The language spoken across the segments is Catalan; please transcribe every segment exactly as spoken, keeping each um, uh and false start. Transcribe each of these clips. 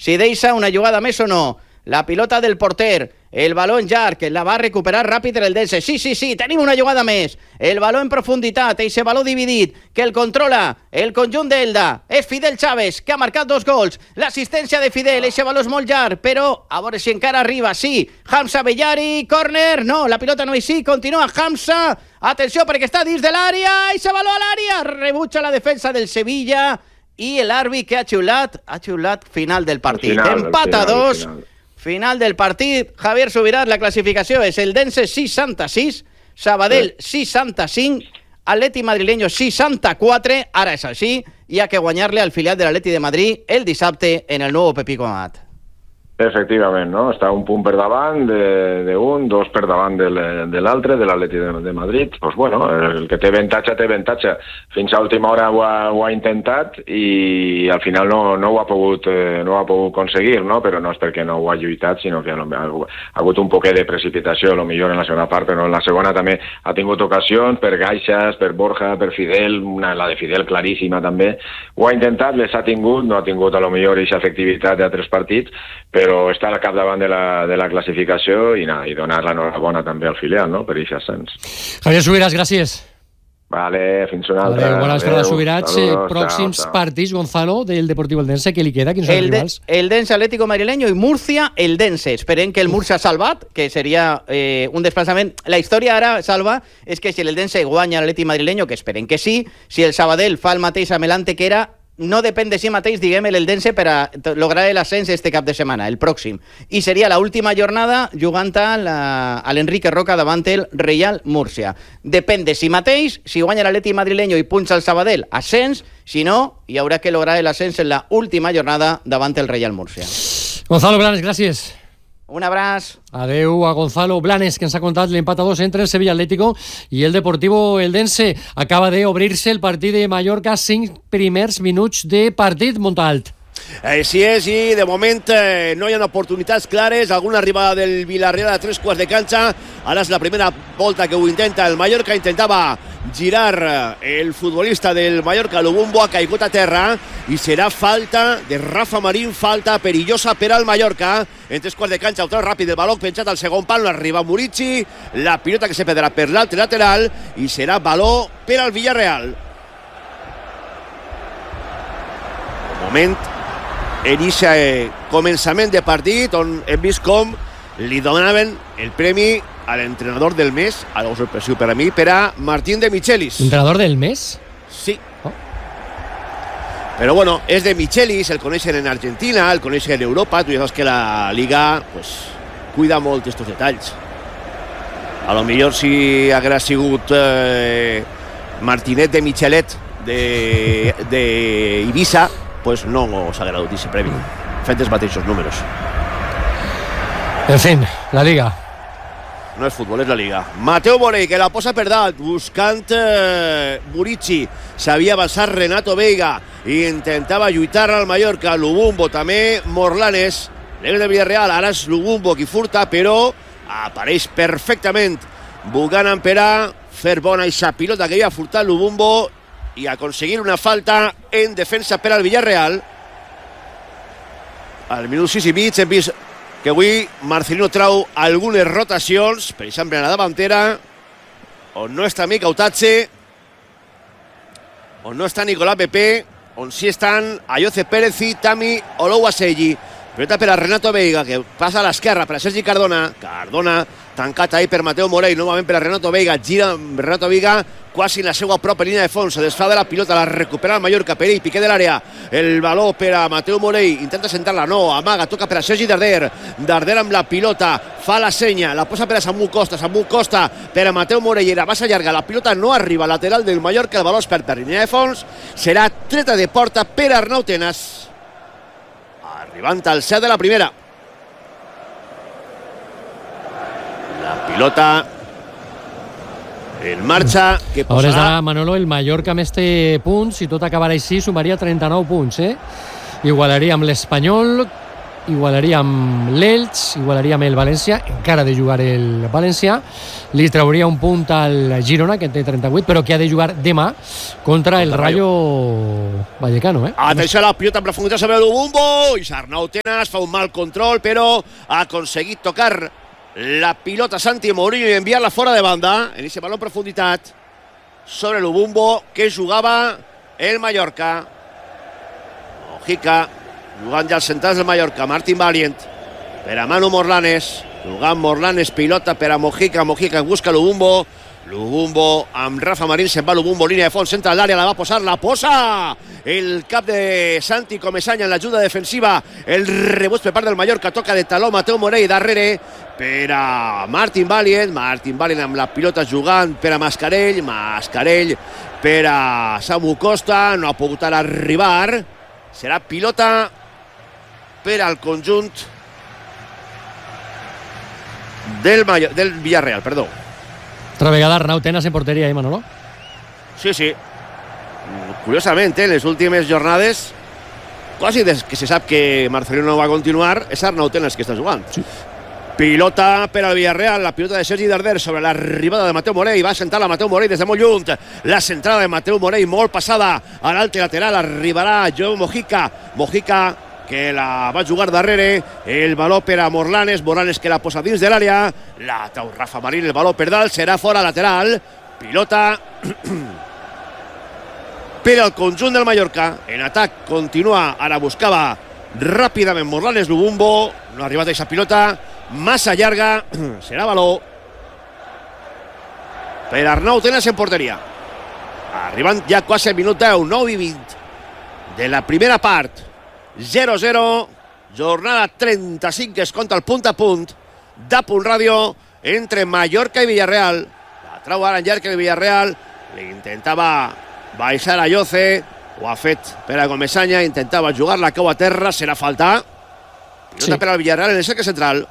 si deixa una jugada més o no. La pilota del porter, el balón llarg, que la va recuperar ràpid el Eldense. Sí, sí, sí, tenim una jugada més. El baló en profunditat, eixe baló dividit, que el controla el conjunt d'Elda. És Fidel Chávez, que ha marcat dos gols. L'assistència de Fidel, eixe baló és molt llarg, però a veure si encara arriba. Sí, Hamza Bellari, córner. No, la pilota no és sí, continua Hamza. Atenció, perquè està dins de l'àrea. Eixe baló a l'àrea. Rebutja la defensa del Sevilla i l'àrbit que ha xiulat, ha xiulat final del partit. Final, Empat a dos. Final. Final del partit, Javier Subirats, la classificació és Eldense seixanta-sis, Sabadell seixanta-cinc, Atleti Madrileño seixanta-quatre, ara és així, hi ha que guanyar-li al filial de l'Atleti de Madrid el dissabte en el nou Pepico Amat. Efectivament, no? Està un punt per davant d'un, dos per davant de l'altre, de l'Atleti de, de Madrid. Pues bueno, el que té avantatge, té avantatge. Fins a última hora ho ha, ho ha intentat i al final no, no ho ha pogut, eh, no ho ha pogut aconseguir, no? Però no és perquè no ho ha lluitat, sinó que ha, ha hagut un poquet de precipitació, lo millor en la segona part, però en la segona també ha tingut ocasions per Gaixas, per Borja, per Fidel, una, la de Fidel claríssima també. Ho ha intentat, les ha tingut, no ha tingut a lo millor aquesta efectivitat d'altres partits, però està al capdavant de la, de la classificació i, na, i donar l'enhorabona també al filial, no?, per aquest ascens. Javier Subirats, gràcies. Vale, fins una altra. Adéu, bona vesprada, Subirats. Saludos, pròxims chao, chao. Partits, Gonzalo, del Deportivo Eldense, que li queda? Quins són els rivals? Eldense, Atlético Madrileño i Murcia, Eldense. Esperem que el Murcia ha salvat, que seria eh, un desplaçament. La història ara, Salva, és que si l'Eldense guanya l'Atlético Madrileño, que esperem que sí, si el Sabadell fa el mateix amb l'Antequera, no depèn de si mateix, diguem, l'Eldense per a lograr l'ascens este cap de setmana, el pròxim. I seria l'última jornada jugant a l'Enrique Roca davant el Real Múrcia. Depèn de si mateix, si guanya l'Atleti Madrileño i punxa el Sabadell, ascens, si no, hi haurà que lograr l'ascens en l'última jornada davant el Real Múrcia. Gonzalo Blanes, gràcies. Un abraç. Adeu a Gonzalo Blanes, que ens ha contat l'empat a dos entre el Sevilla Atlético i el Deportivo Eldense. Acaba d'obrir-se el partit de Mallorca, cinc primers minuts de partit, Montalt. Així és, i de moment eh, no hi ha oportunitats clares, alguna arribada del Villarreal a tres quarts de canxa, ara és la primera volta que ho intenta el Mallorca, intentava girar el futbolista del Mallorca, Lubumbo, ha caigut a terra i serà falta de Rafa Marín, falta perillosa per al Mallorca, en tres quarts de canxa, un trau ràpid del baló penjat al segon pal, arriba Murici, la pilota que se perdrà per l'altre lateral i serà baló per al Villarreal. De moment en aquest començament de partit on hem vist com li donaven el premi a l'entrenador del mes, algo sorpresiu per a mi, per a Martín de Michelis. ¿Entrenador del mes? Sí. Oh. Però bueno, és de Michelis, el coneixen en Argentina, el coneixen en Europa, tu ja saps que la Liga pues, cuida molt estos detalls. A lo millor si haguera sigut eh, Martinet de Michelet de, de Ibiza, pues no s'haguera dut aquest premi, fent els mateixos números. En fin, la Liga. No és futbol, és la Liga. Mateu Morey, que la posa per dalt, buscant eh, Murici. S'havia avançat Renato Veiga i intentava lluitar al Mallorca. Lubumbo també, Morlanes. L'ebre de Villarreal, ara és Lubumbo qui furta, però apareix perfectament Buchanan per a fer bona aquesta pilota que havia furtat Lubumbo i aconseguir una falta en defensa per al Villarreal. Al minut sis i mig hem vist que avui Marcelino trau algunes rotacions, per exemple en la davantera, on no està Mica Utatxe, on no està Nicolás Pepe, on sí estan Ayoce Pérez i Tami Olowaseyi. Pilota per a Renato Veiga, que passa a l'esquerra per a Sergi Cardona. Cardona tancat ahí per Mateu Morey, novament per a Renato Veiga. Gira Renato Veiga quasi en la seva pròpia línia de fons. Se desfà de la pilota, la recupera el Mallorca. Perill, piqué de l'àrea. El baló per a Mateu Morey. Intenta sentar-la, no. Amaga, toca per a Sergi Darder. Darder amb la pilota. Fa la senya. La posa per a Samu Costa. Samu Costa per a Mateu Morey. Era bassa llarga. La pilota no arriba al lateral del Mallorca. El baló es perd per línia de fons. Serà treta de porta per Arnau Tenas. Arribant al set de la primera. La pilota en marxa. Que posarà... A hores d'ara, Manolo, el Mallorca més té punts, si tot acabarà així, sumaria trenta-nou punts, eh? Igualaria amb l'Espanyol, igualaria amb l'Elx, igualaria amb el València, encara ha de jugar el València, li trauria un punt al Girona, que en té trenta-vuit, però que ha de jugar demà contra el Rayo Vallecano. Eh? Atenció a la pilota en profunditat sobre Lubumbo, i Arnau Tenas fa un mal control, però ha aconseguit tocar la pilota Santi Mourinho i enviar-la fora de banda, en ese balón en profunditat sobre Lubumbo, que jugava el Mallorca. Mojica, jugant ja als centrals del Mallorca, Martín Valient, per a Manu Morlanes, jugant Morlanes, pilota per a Mojica, Mojica busca Lubumbo, Lubumbo amb Rafa Marín, se'n va Lubumbo, línia de fons, centre l'àrea, la va posar, la posa el cap de Santi Comesaña en l'ajuda defensiva, el rebut per part del Mallorca, toca de taló Mateu Morell darrere per a Martín Valient, Martín Valient amb la pilota jugant per a Mascarell, Mascarell per a Samu Costa, no ha pogut arribar, serà pilota per al conjunt del, Mayor, del Villarreal, perdó. Otra vegada Arnau Tenas en porteria, eh, Manolo? Sí, sí. Curiosament, en les últimes jornades, quasi des que se sap que Marcelino no va continuar, és Arnau Tenas que està jugant. Sí. Pilota per al Villarreal, la pilota de Sergi Darder sobre l'arribada de Mateu Morell, va sentar la Mateu Morell des de molt lluny, la centrada de Mateu Morell molt passada a l'altre lateral, arribarà Joe Mojica, Mojica que la va jugar darrere, el baló per a Morlanes, Morlanes que la posa dins de l'àrea, la trau Rafa Marín, el baló per dalt, serà fora lateral, pilota per al conjunt del Mallorca, en atac continua, ara buscava ràpidament Morlanes Lubumbo, no ha arribat a aquesta pilota, massa llarga, serà baló per Arnau Tenas en porteria, arribant ja quasi al minut deu, nou i vint de la primera part, zero zero, jornada trenta-cinc, que es compta el punt a punt de Punt Ràdio entre Mallorca i Villarreal. La trau ara en llarg el Villarreal, l'intentava baixar a Lloce, ho ha fet per a Comesaña, intentava jugar la cau a terra, serà falta, pilota sí. Per al Villarreal en el cercle central.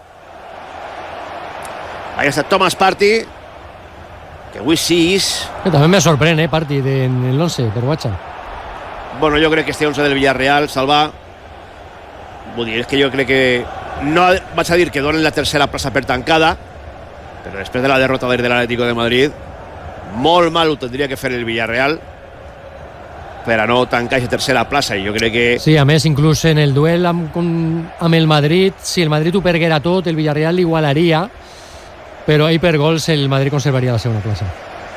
Ahí està Thomas Partey, que avui sí és... També me sorprèn, eh, Partey en l'once, per Guacha. Bueno, jo crec que este once del Villarreal, Salva, vull dir, és que jo crec que no vaig a dir que donen la tercera plaça per tancada, però després de la derrota de l'Atlético de Madrid, molt mal ho tindria que fer el Villarreal per a no tancar aquesta tercera plaça, i jo crec que... Sí, a més, inclús en el duel amb, amb el Madrid, si el Madrid ho perguera tot, el Villarreal l'igualaria, però ahir per gols el Madrid conservaria la segona plaça.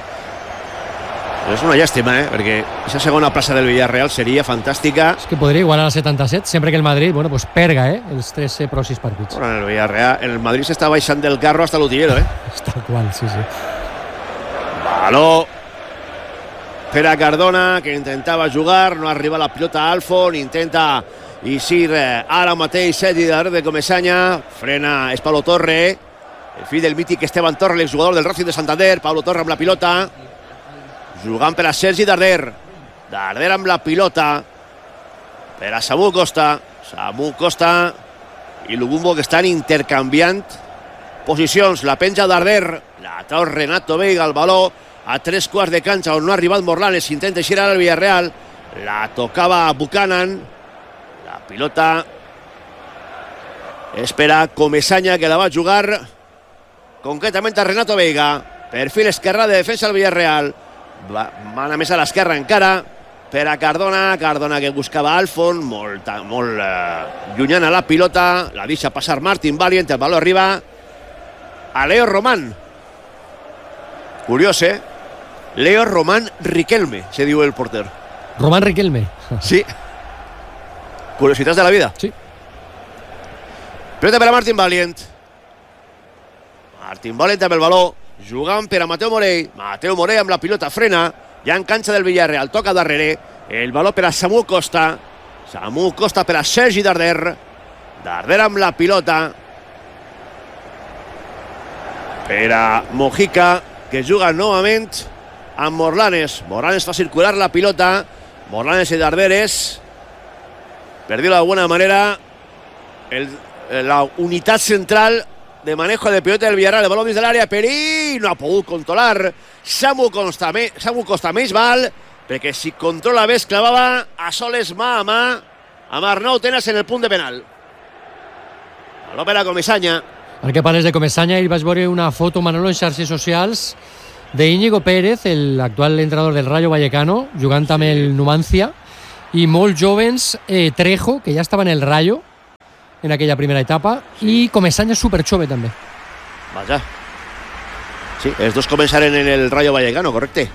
És una llàstima, eh? Perquè aquesta segona plaça del Villarreal seria fantàstica. És que podria igualar a setanta-set, sempre que el Madrid, bueno, pues perga, eh? Els tres eh, pròxims partits. Bueno, el Villarreal, el Madrid s'està baixant del carro hasta l'utillero, eh? Tal qual, sí, sí. Baló per a Cardona, que intentava jugar, no arriba la pilota a Alfon, intenta Isir ara mateix Sergi Darder de Comesaña, frena, és Pablo Torre, el fill del mític Esteban Torre, l'exjugador del Racing de Santander. Pablo Torre amb la pilota, jugant per a Sergi Darder, Darder amb la pilota per a Samu Costa, Samu Costa i Lubumbo, que estan intercanviant posicions, la penja Darder, la trau Renato Veiga, el baló a tres quarts de canxa on no ha arribat Morlanes, intenta eixir ara el Villarreal, la tocava Buchanan, la pilota espera Comesaña, que la va jugar concretament a Renato Veiga, perfil esquerrà de defensa del Villarreal, van a més a l'esquerra encara per a Cardona, Cardona que buscava Alfon, molt, molt eh, llunyana la pilota, la deixa passar Martín Valient, el baló arriba a Leo Román, curiós, eh? Leo Román Riquelme, se diu el porter. Román Riquelme. Sí. Curiositats de la vida. Sí. Pilota per a Martín Valient. Martín Valient amb el baló, jugant per a Mateu Morell. Mateu Morell amb la pilota frena, ja en canxa del Villarreal, toca darrere, el baló per a Samu Costa, Samu Costa per a Sergi Darder, Darder amb la pilota per a Mojica, que juga novament amb Morlanes. Morlanes fa circular la pilota, Morlanes i Darderes, per dir-ho d'alguna manera, el, la unitat central de manejo de pilota del Villarreal, el baló dins de l'àrea, Perí, no ha pogut controlar Samu Costa, Samu Costa més val, perquè si controla bé es clavava a soles mà a mà amb Arnau Tenas en el punt de penal. Baló per a Comesaña. Ara que parles de Comesaña, ahir vaig veure una foto, Manolo, en xarxes socials de Íñigo Pérez, l'actual entrenador del Rayo Vallecano, jugant amb sí. el Numancia, i molts jovens, eh, Trejo, que ja estava en el Rayo en aquella primera etapa, sí. i Comesaña superjove també. Vaja. Sí, els dos començaren en el Rayo Vallecano, correcte.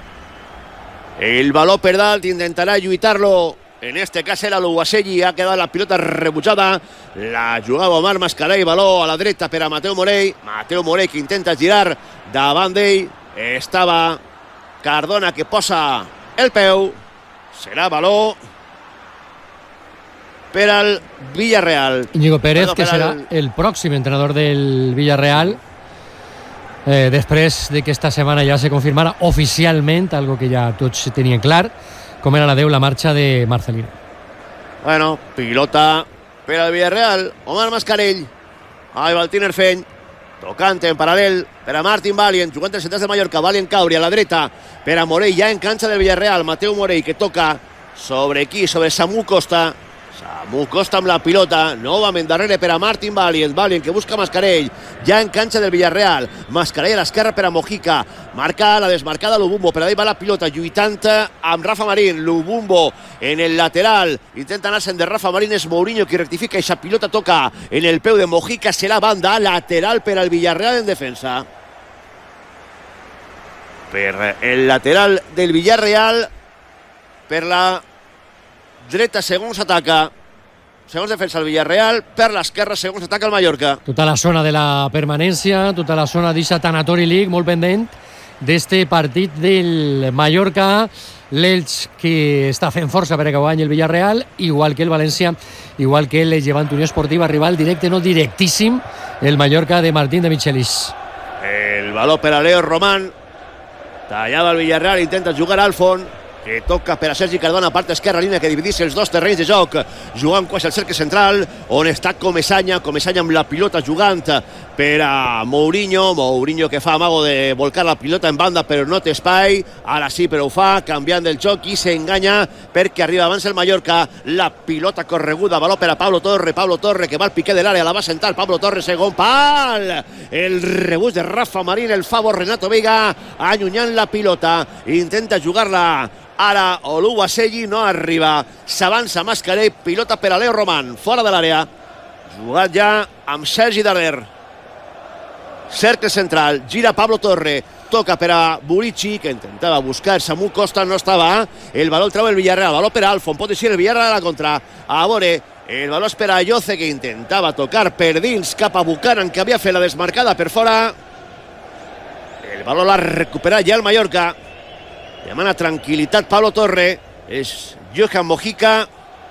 El baló per dalt, intentarà lluitar-lo. En este cas era l'Uaselli, ha quedat la pilota rebutjada. La jugava Omar Mascarell, baló a la dreta per a Mateu Morell. Mateu Morell que intenta girar davant d'ell. Estava Cardona que posa el peu. Serà baló per al Villarreal. Íñigo Pérez, Perdó, que serà el... el pròxim entrenador del Villarreal. Eh, després de que esta setmana ja se confirmara oficialment, algo que ja tots tenien clar, com era la deu la marxa de Marcelino. Bueno, pilota per al Villarreal. Omar Mascarell. Ahí va el Tiner Feny. Tocant en paral·lel per a Martin Valient, jugant els centrals de Mallorca. Valient Cauri a la dreta per a Morell, ja en canxa del Villarreal. Mateu Morell que toca sobre qui? Sobre Samu Costa. Samu Costa amb la pilota, novament darrere per a Martin Valient. Valient que busca Mascarell, ja en canxa del Villarreal. Mascarell a l'esquerra per a Mojica. Marca la desmarcada Lubumbo, per allà va la pilota lluitant amb Rafa Marín. Lubumbo en el lateral, intenta anar-se'n de Rafa Marín, és Mourinho qui rectifica, i esa pilota toca en el peu de Mojica. Serà banda lateral per al Villarreal en defensa. Per el lateral del Villarreal, per la dreta segons ataca, segons defensa el Villarreal, per l'esquerra segons ataca el Mallorca. Tota la zona de la permanència, tota la zona d'eixa Tanatori League, molt pendent d'este partit del Mallorca. L'Elx que està fent força per a que guanyi el Villarreal, igual que el València, igual que el Llevant Unió Esportiva, rival directe, no directíssim, el Mallorca de Martín de Michelis. El baló per a Leo Román, tallava el Villarreal, intenta jugar Alfon, que toca per a Sergi Cardona, part esquerra, línia que dividís els dos terrenys de joc, jugant quasi al cercle central, on està Comesaña, Comesaña amb la pilota jugant per a Mourinho, Mourinho que fa amago de volcar la pilota en banda però no té espai, ara sí però ho fa, canviant el joc i s'enganya perquè arriba abans el Mallorca, la pilota correguda, baló per a Pablo Torre, Pablo Torre que va al piqué de l'àrea, la va sentar Pablo Torre, segon pal, el rebuig de Rafa Marín, el favor Renato Veiga, allunyant la pilota, intenta jugar-la ara Oluwaseyi, no arriba, s'avança Mascarell, pilota per a Leo Román, fora de l'àrea, jugat ja amb Sergi Darder, cercle central, gira Pablo Torre, toca per a Burici, que intentava buscar Samu Costa, no estava, el baló el treu el Villarreal, baló per a Alfon, pot deixar el Villarreal a la contra, a veure, el baló és per a Yoce, que intentava tocar per dins cap a Buchanan, que havia fet la desmarcada per fora, el baló l'ha recuperat ja el Mallorca, demana tranquil·litat Pablo Torre, és Johan Mojica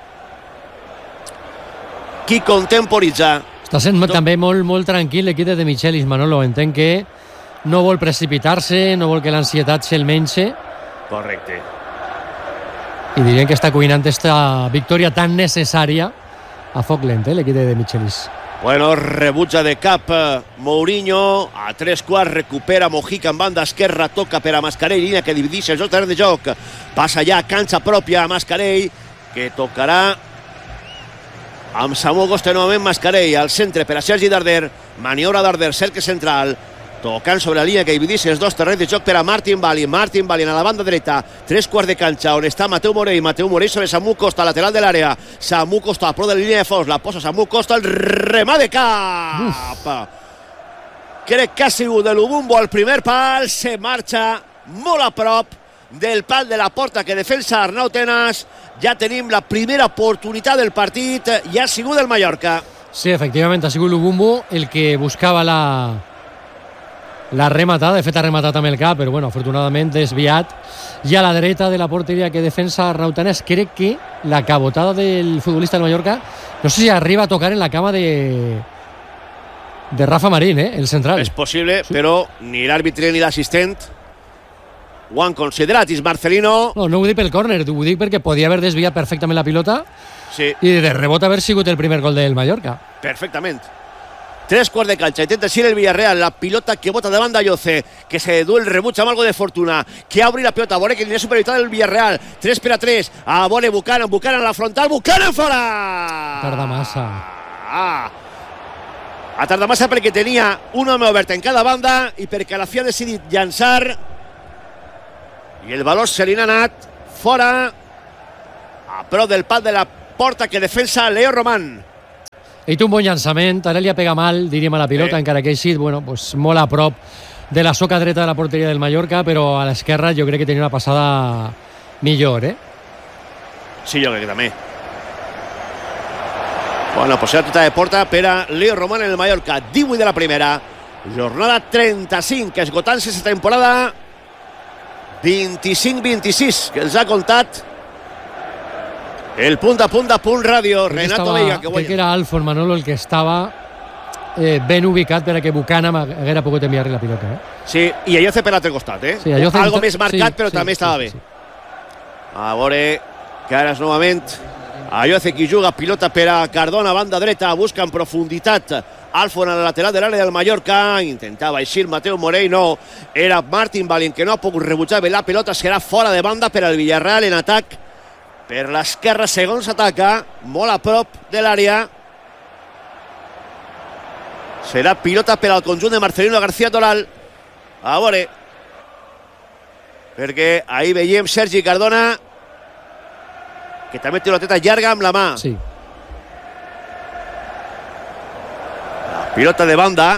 qui contemporitza. Està sent Tot... també molt, molt tranquil l'equip de Michelis, Manolo. Entenc que no vol precipitar-se, no vol que l'ansietat se'l mengi. Correcte. I dirien que està cuinant esta victòria tan necessària a foc lent, eh, l'equip de Michelis. Bueno, rebutja de cap Mourinho, a tres quarts recupera Mojica en banda esquerra, toca per a Mascarell, línia que divideix els dos terrenys de joc, passa ja a canxa pròpia a Mascarell, que tocarà amb Samu Costa novament. Mascarell al centre per a Sergi Darder, maniobra Darder, cercle central, tocant sobre la línia que divideix els dos terrenys de joc per a Martin Valient, Martin Valient a la banda dreta, tres quarts de canxa, on està Mateu Morell, Mateu Morell sobre Samu Costa, lateral de l'àrea, Samu Costa a prop de la línia de fons, la posa Samu Costa, el remat de cap! Uf. Crec que ha sigut de Lubumbo al primer pal, se marxa molt a prop del pal de la porta que defensa Arnau Tenas, ja tenim la primera oportunitat del partit i ha sigut el Mallorca. Sí, efectivament, ha sigut Lubumbo el que buscava la... la rematada, de fet ha rematat amb el cap, però bueno, afortunadament desviat, i a la dreta de la porteria que defensa Arnau Tenas. Crec que la cabotada del futbolista del Mallorca, no sé si arriba a tocar en la cama de de Rafa Marín, eh, el central. És possible, sí. Però ni l'àrbitre ni l'assistent ho han considerat. És Marcelino. No, no ho dic pel córner, ho dic perquè podia haver desviat perfectament la pilota, sí, i de rebot haver sigut el primer gol del Mallorca. Perfectament. Tres quarts de cancha, intenta ser el Villarreal, la pilota que bota davant d'Ayoce, que se du el rebuig amb algo de fortuna, que obri la pilota, a veure que li ha superioritat del Villarreal, tres per a tres, a veure Buchanan, Buchanan a la frontal, Buchanan fora! Tarda massa. Ah, Ha tardat massa perquè tenia un home obert en cada banda i perquè a la fi ha decidit llançar i el valor se li n'ha anat fora a prop del pal de la porta que defensa Leo Román. Ell té un bon llançament, ara li ha pegat mal, diríem, a la pilota, eh. encara que així, bueno, pues, molt a prop de la soca dreta de la porteria del Mallorca, però a l'esquerra jo crec que tenia una passada millor, eh? Sí, jo crec que també. Bueno, possibilitat de porta per a Leo Román en el Mallorca, divuit de la primera, jornada trenta-cinc, esgotant-se aquesta temporada, vint-i-cinc vint-i-sis, que els ha contat el punt a punt de Punt Ràdio, crec Renato estava, Veiga. Que crec que era Alfon Manolo el que estava eh, ben ubicat per a que Buchanan haguera pogut enviar-li la pilota. Eh? Sí, i Ayoce per l'altre costat, eh? Sí, Ayoce algo entra... més marcat, sí, però sí, també estava sí, bé. sí, sí. A veure, que ara és novament Ayoce qui juga, pilota per a Cardona, banda dreta, busca en profunditat Alfon a la lateral de l'àrea del Mallorca, intentava eixir Mateu Morey, no, era Martin Valent que no ha pogut rebutjar bé la pilota, serà fora de banda per al Villarreal en atac per l'esquerra, segons ataca, molt a prop de l'àrea. Serà pilota per al conjunt de Marcelino García Toral. A veure, perquè ahir veiem Sergi Cardona, que també té una teta llarga amb la mà. Sí. La pilota de banda.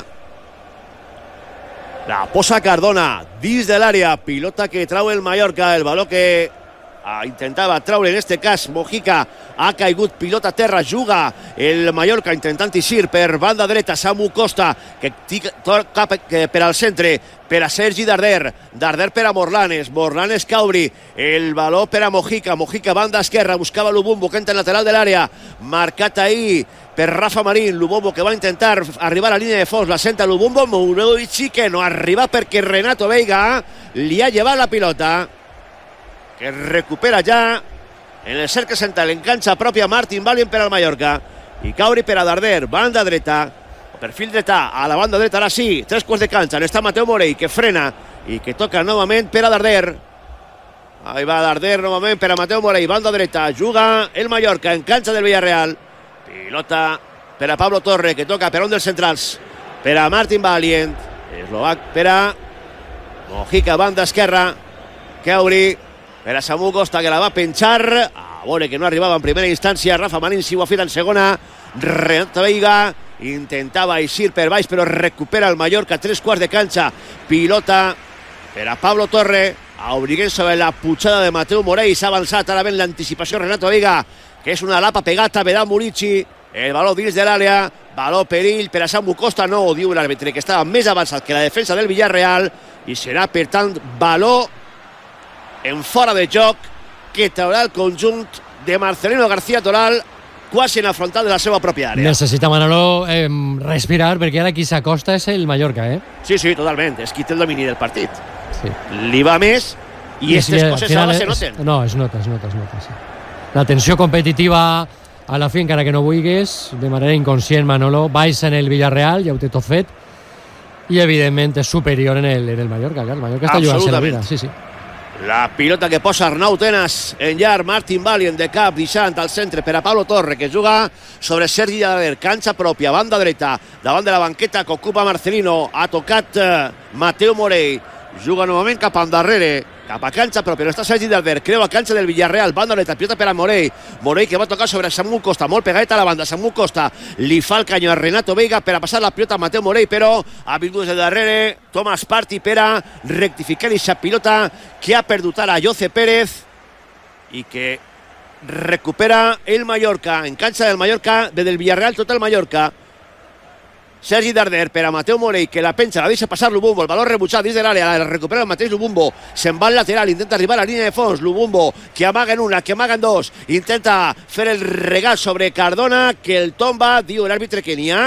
La posa Cardona dins de l'àrea. Pilota que trau el Mallorca. El valor que ah, intentava traure, en este cas Mojica, ha caigut, pilota a terra, juga el Mallorca intentant eixir per banda dreta, Samu Costa, que toca per al centre, per a Sergi Darder, Darder per a Morlanes, Morlanes Cauri, el valor per a Mojica, Mojica banda esquerra, buscava Lubumbo, que entra en lateral de l'àrea, marcat ahir per Rafa Marín, Lubumbo que va intentar arribar a la línia de fons, la senta Lubumbo, Mourovici que no arriba perquè Renato Veiga li ha llevat la pilota, que recupera ja en el cercle central, en canxa pròpia Martin Valent per al Mallorca, i Cauri per a Darder, banda dreta, perfil dretà, a la banda dreta, ara sí, tres quarts de canxa, on està Mateu Morey, que frena i que toca novament per a Darder. Ahí va Darder novament per a Mateu Morey, banda dreta, juga el Mallorca en canxa del Villarreal, pilota per a Pablo Torre, que toca per un dels centrals, per a Martin Valent, eslovac per a Mojica, banda esquerra, Cauri, per a Samu Costa, que la va penjar, a veure que no arribava en primera instància, Rafa Marín si ho ha fet en segona, Renato Veiga intentava eixir per baix, però recupera el Mallorca, tres quarts de canxa, pilota per a Pablo Torre, obriguent sobre la putxada de Mateu Morey, s'ha avançat, ara ben l'anticipació Renato Veiga, que és una lapa pegata, Vedà Murici, el valor dins de l'àrea, valor perill per a Samu Costa, no ho diu l'àrbitre, que estava més avançat que la defensa del Villarreal, i serà per tant valor en fora de joc que traurà el conjunt de Marcelino García Toral quasi en el frontal de la seva pròpia àrea. Necessita Manolo eh, respirar, perquè ara qui s'acosta és el Mallorca, eh? Sí, sí, totalment, és qui té el domini del partit. Sí. Li va més i aquestes sí, coses ara se noten. Es, no, es nota, es nota, es nota, sí. La tensió competitiva a la fi, encara que no vulguis, de manera inconscient, Manolo, baixa en el Villarreal, ja ho té tot fet, i evidentment és superior en el, en el Mallorca, clar, el Mallorca està jugant-se la vida, sí, sí. La pilota que posa Arnau Tenas en llar, Martin Valent de cap, deixant al centre per a Pablo Torre, que juga sobre Sergi Darder, canxa pròpia, banda dreta, davant de la banqueta que ocupa Marcelino, ha tocat uh, Mateu Morey, juga novament cap endarrere, cap a canxa pròpia, no està Sergi Darder, creu a canxa del Villarreal, banda dreta, pilota per a Morey, Morey que va tocar sobre Samu Costa, molt pegat a la banda, Samu Costa li fa el canyo a Renato Veiga per a passar la pilota a Mateu Morey, però ha vingut des de darrere Thomas Partey per a rectificar aquesta pilota que ha perdut ara Ayoce Pérez i que recupera el Mallorca, en canxa del Mallorca, des del Villarreal tot el Mallorca. Sergi Darder per a Mateu Morey, que la penja, la deixa passar Lubumbo, el valor rebutjat dins de l'àrea, la recupera el mateix Lubumbo, se'n va al lateral, intenta arribar a la línia de fons, Lubumbo, que amaga en una, que amaga en dos, intenta fer el regal sobre Cardona, que el tomba, diu l'àrbitre que n'hi ha.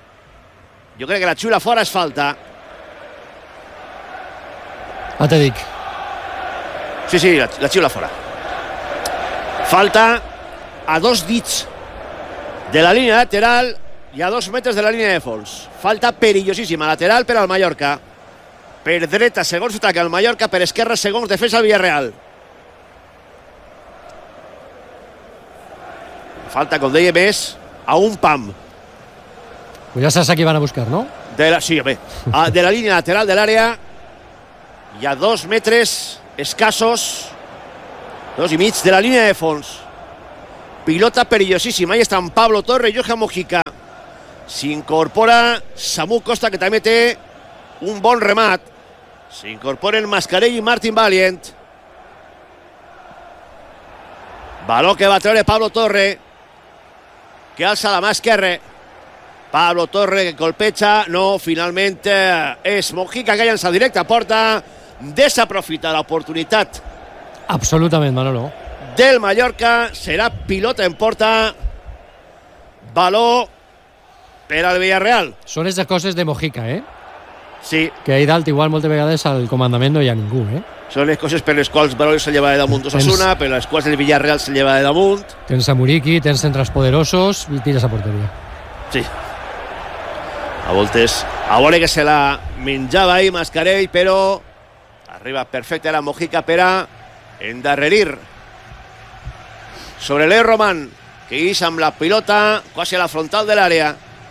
Jo crec que la xiula fora és falta. Ah, te dic. Sí, sí, la, la xiula fora. Falta a dos dits de la línia lateral i a dos metres de la línia de fons. Falta perillosíssima, lateral per al Mallorca. Per dreta, segons ataca el Mallorca, per esquerra, segons defensa el Villarreal. Falta, com deia, més a un pam. Pues ya sabes a qui van a buscar, no? De la, sí, bé, a, de la línia lateral de l'àrea hi ha dos metres escassos, dos i mig de la línia de fons. Pilota perillosíssima, ahí estan Pablo Torre i Johan Mojica. S'incorpora Samu Costa, que també té un bon remat. S'incorporen Mascarell i Martin Valient. Baló que va treure Pablo Torre, que alça la mà esquerra. Pablo Torre que colpeja, no, finalment eh, és Mojica que llança directe a porta, desaprofita l'oportunitat. Absolutament, Manolo. Del Mallorca, serà pilota en porta, baló per al Villarreal. Són les coses de Mojica, eh? Sí. Que ahí dalt igual moltes vegades al comandament no hi ha ningú, eh? Són les coses per les quals Valor se lleva de damunt Osasuna, per les quals el Villarreal se lleva de damunt. Tens a Muriqui, tens centres poderosos i tires a porteria. Sí. A voltes, a veure que se la menjava ahí Mascarell, però arriba perfecte la Mojica per a endarrerir sobre l'E Roman, que ix amb la pilota quasi a la frontal de l'àrea.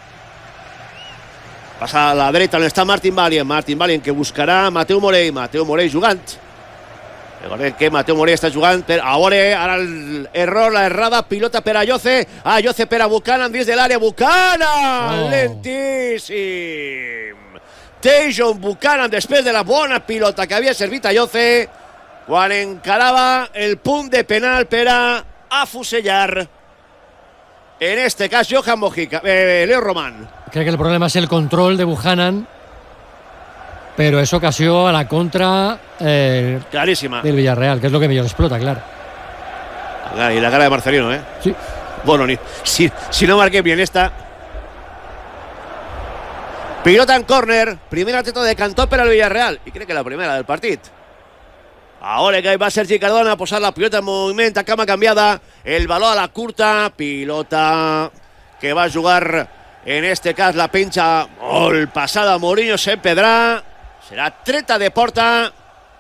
Passa a la dreta on està Martin Valient. Martin Valient que buscarà Mateu Morell. Mateu Morell jugant. Recordem que Mateu Morell està jugant per... A veure, ara l'error, la errada, pilota per a Ayoce. Ayoce per a Buchanan dins de l'àrea. Buchanan! Oh. Lentíssim! Tajon Buchanan després de la bona pilota que havia servit Ayoce quan encarava el punt de penal per a afusellar. En este cas, Johan Mojica, eh, Leo Román. Crec que el problema és el control de Buchanan, però és ocasió a la contra eh, claríssima del Villarreal, que és el que millor explota, clar. Y la cara de Marcelino, ¿eh? Sí. Bueno, ni, si, si no marqué bien esta. Pilota en córner, primera teta de Cantó per al Villarreal, i crec que la primera del partit. Ahora que va Sergi Cardona a posar la pilota en moviment a cama canviada, el baló a la curta, pilota que va a jugar en este cas la penja molt passada, Mourinho s'empedrà, serà treta de porta,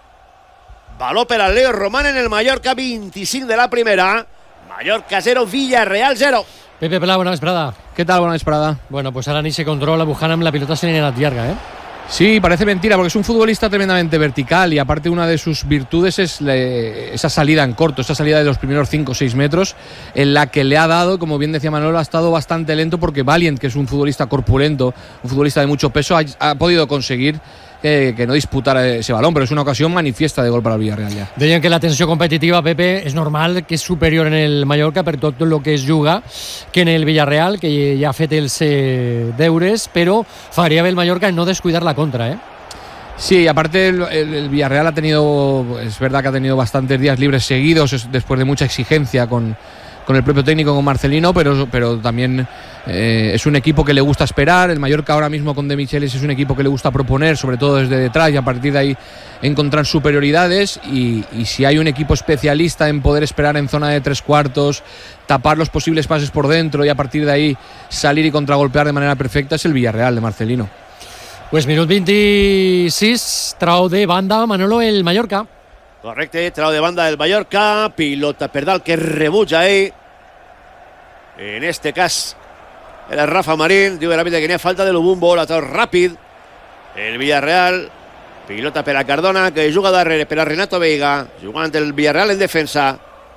baló per al Leo Román en el Mallorca, vint-i-cinc de la primera, Mallorca cero, Villarreal cero. Pepe Pla, bona vesprada. ¿Qué tal? Buena vesprada. Bueno, pues ahora ni se controla Buchanan, la pilota se le ha llarga, ¿eh? Sí, parece mentira porque es un futbolista tremendamente vertical y aparte una de sus virtudes es le, esa salida en corto, esa salida de los primeros cinco o seis metros en la que le ha dado, como bien decía Manolo, ha estado bastante lento porque Valient, que es un futbolista corpulento, un futbolista de mucho peso, ha, ha podido conseguir eh, que no disputara ese balón, pero es una ocasión manifiesta de gol para el Villarreal ya. Deien que la tensió competitiva, Pepe, és normal que és superior en el Mallorca per tot el que es juga que en el Villarreal, que ja ha fet els eh, deures, però faria bé el Mallorca en no descuidar la contra, ¿eh? Sí, aparte el, el, el Villarreal ha tenido, es verdad que ha tenido bastantes días libres seguidos es, después de mucha exigencia con, con el propio técnico, con Marcelino, pero, pero también eh, es un equipo que le gusta esperar. El Mallorca ahora mismo con De Michelis es un equipo que le gusta proponer, sobre todo desde detrás, y a partir de ahí encontrar superioridades, y, y si hay un equipo especialista en poder esperar en zona de tres cuartos, tapar los posibles pases por dentro y a partir de ahí salir y contragolpear de manera perfecta, es el Villarreal de Marcelino. Pues minut vint-i-sis, trau de banda, Manolo, el Mallorca. Correcte, trau de banda del Mallorca, pilota per dalt que rebutja ahí. En este cas era Rafa Marín, diu l'àrbitre que n'hi ha falta de l'Ubumbo, la trau ràpid. El Villarreal, pilota per a Cardona, que juga darrere per a Renato Veiga, jugant el Villarreal en defensa.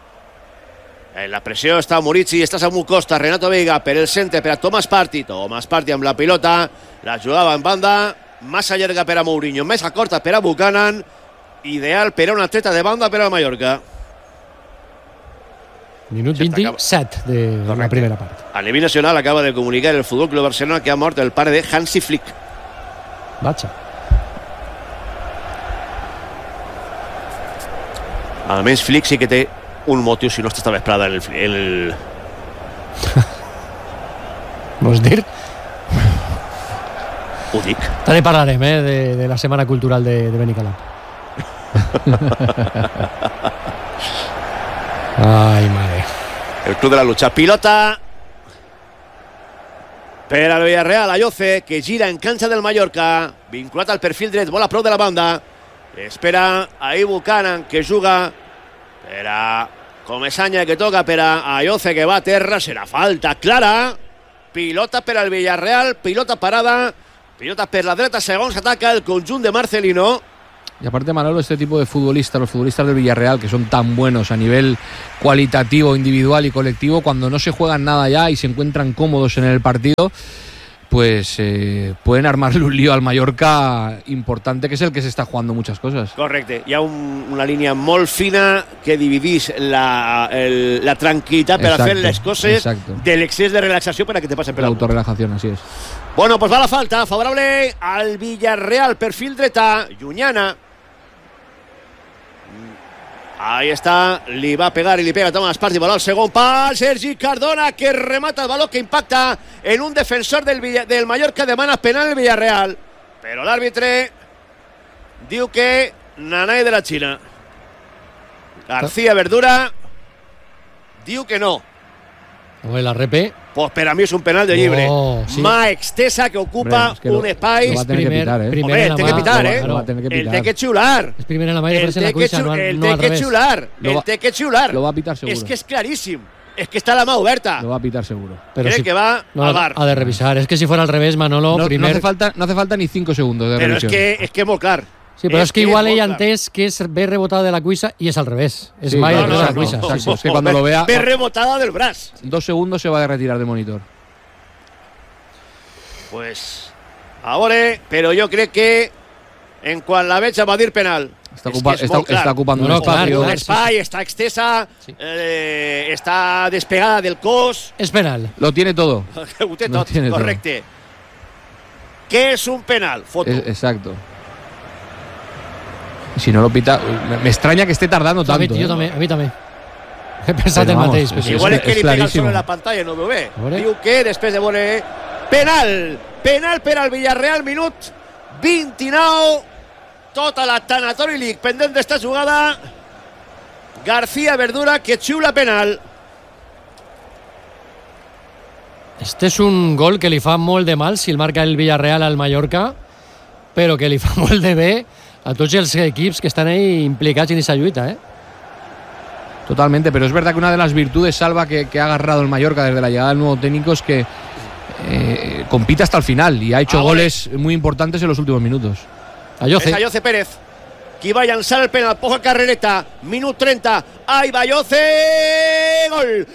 En la pressió està Murici, està Samu Costa, Renato Veiga per el centre, per a Thomas Partey. Thomas Partey amb la pilota, la jugava en banda, massa llarga per a Mourinho, més corta per a Buchanan, ideal per a una treta de banda per a Mallorca. Minut vint-i-set de Correcte. La primera part. A nivell nacional acaba de comunicar el Futbol Club Barcelona que ha mort el pare de Hansi Flick. Vaja. Almenys Flick sí que té un motiu si no està vesprada en el... En el... Vols dir? Ho dic. També parlarem, eh, de, de la Setmana Cultural de, de Benicalap. Ai, mare. El club de la lucha. Pilota per al Villarreal, Ayoce, que gira en cancha del Mallorca, vinculat al perfil dret, bola prou de la banda. Espera ahí Buchanan, que juga per a Comesaña, que toca per a Ayoce, que va a terra. Serà falta clara pilota per al Villarreal, pilota parada, pilota per la dreta, segons ataca el conjunt de Marcelino. Y aparte, Manolo, este tipo de futbolistas, los futbolistas del Villarreal, que son tan buenos a nivel cualitativo, individual y colectivo, cuando no se juegan nada ya y se encuentran cómodos en el partido, pues eh, pueden armarle un lío al Mallorca importante, que es el que se está jugando muchas cosas. Correcte, hi ha un, una línia molt fina que dividís la, el, la tranquil·litat per Exacto, a fer les coses exacto. de l'excés de relaxació per a que te passen per La la autorrelajación, así es. Bueno, pues va la falta, favorable al Villarreal, perfil dreta, Llunyana. Ahí está, li va a pegar y li pega Tomás Partey, balón al segon pal, Sergi Cardona que remata el balón que impacta en un defensor del, Villa, del Mallorca, demana penal el Villarreal, pero el árbitro diu que nanay de la China. García Verdura diu que no. El R P. Pues per a mi és un penal de llibre. Oh, sí. Mà extesa que ocupa Hombre, es que un lo, espai. lo va a tener que pitar, ¿eh? primer Hombre, en el la té que mà, pitar, eh? Lo va a tener que El pitar. té que xular. Es primero en la mà i El després en té la que, cuixa, xu- no, el no té al que revés. xular. Lo El va- té que xular. lo va a pitar seguro. És que és claríssim. És que està la mà oberta. Lo va a pitar seguro. Pero Crec si- que va no, al bar. ha de revisar. Es que si fuera al revés, Manolo, No, no, primer... hace falta, no hace falta ni cinco segundos de Però és revisión. que, és que és molt clar. Sí, pero es, que igual ella molt clar. antes que es ve rebotado de la cuisa y es al revés. Es Sí, May no, al no, revés de la no, cuisa. no, Sí, sí. no. Es que cuando lo vea- Ve rebotada del braç. Dos segundos se va a retirar del monitor. Pues, ahora, però jo crec que en quan la veig va dir penal. Está, És ocupa- que és está, molt clar. está ocupando No, un no, claro, espacio. Un claro. espai, està extesa, Sí. eh, està despegada del cos. Es penal. Lo tiene todo. Ho té No tot, tiene todo. correcte. Què és un penal? Foto. Es- exacto. Y si no lo pita, me, me extraña que esté tardando A mi, tanto. jo ¿eh? també, a mi també. He pensat Pero el vamos, mateix. sí, però sí, sí. Igual és és que que és li pega el claríssim. sol en la pantalla, no ho veu bé. A veure. Diu que després de veure penal, penal per al Villarreal, minut vint-i-nou, tota la Tanatori League pendent d'esta jugada. García Verdura que xiula penal. Este és un gol que li fa molt de mal si el marca el Villarreal al Mallorca, però que li fa molt de bé a tots els equips que estan ahí implicats en esa lluita, ¿eh? Totalmente, pero es verdad que una de las virtudes, Salva, que, que ha agarrado el Mallorca desde la llegada del nuevo técnico es que eh, compite hasta el final y ha hecho Ah, goles muy importantes en los últimos minutos. Ayoce. És Ayoce Pérez qui va llançar el penal, poca carrereta, minut trenta, ai va Ayoce, gol,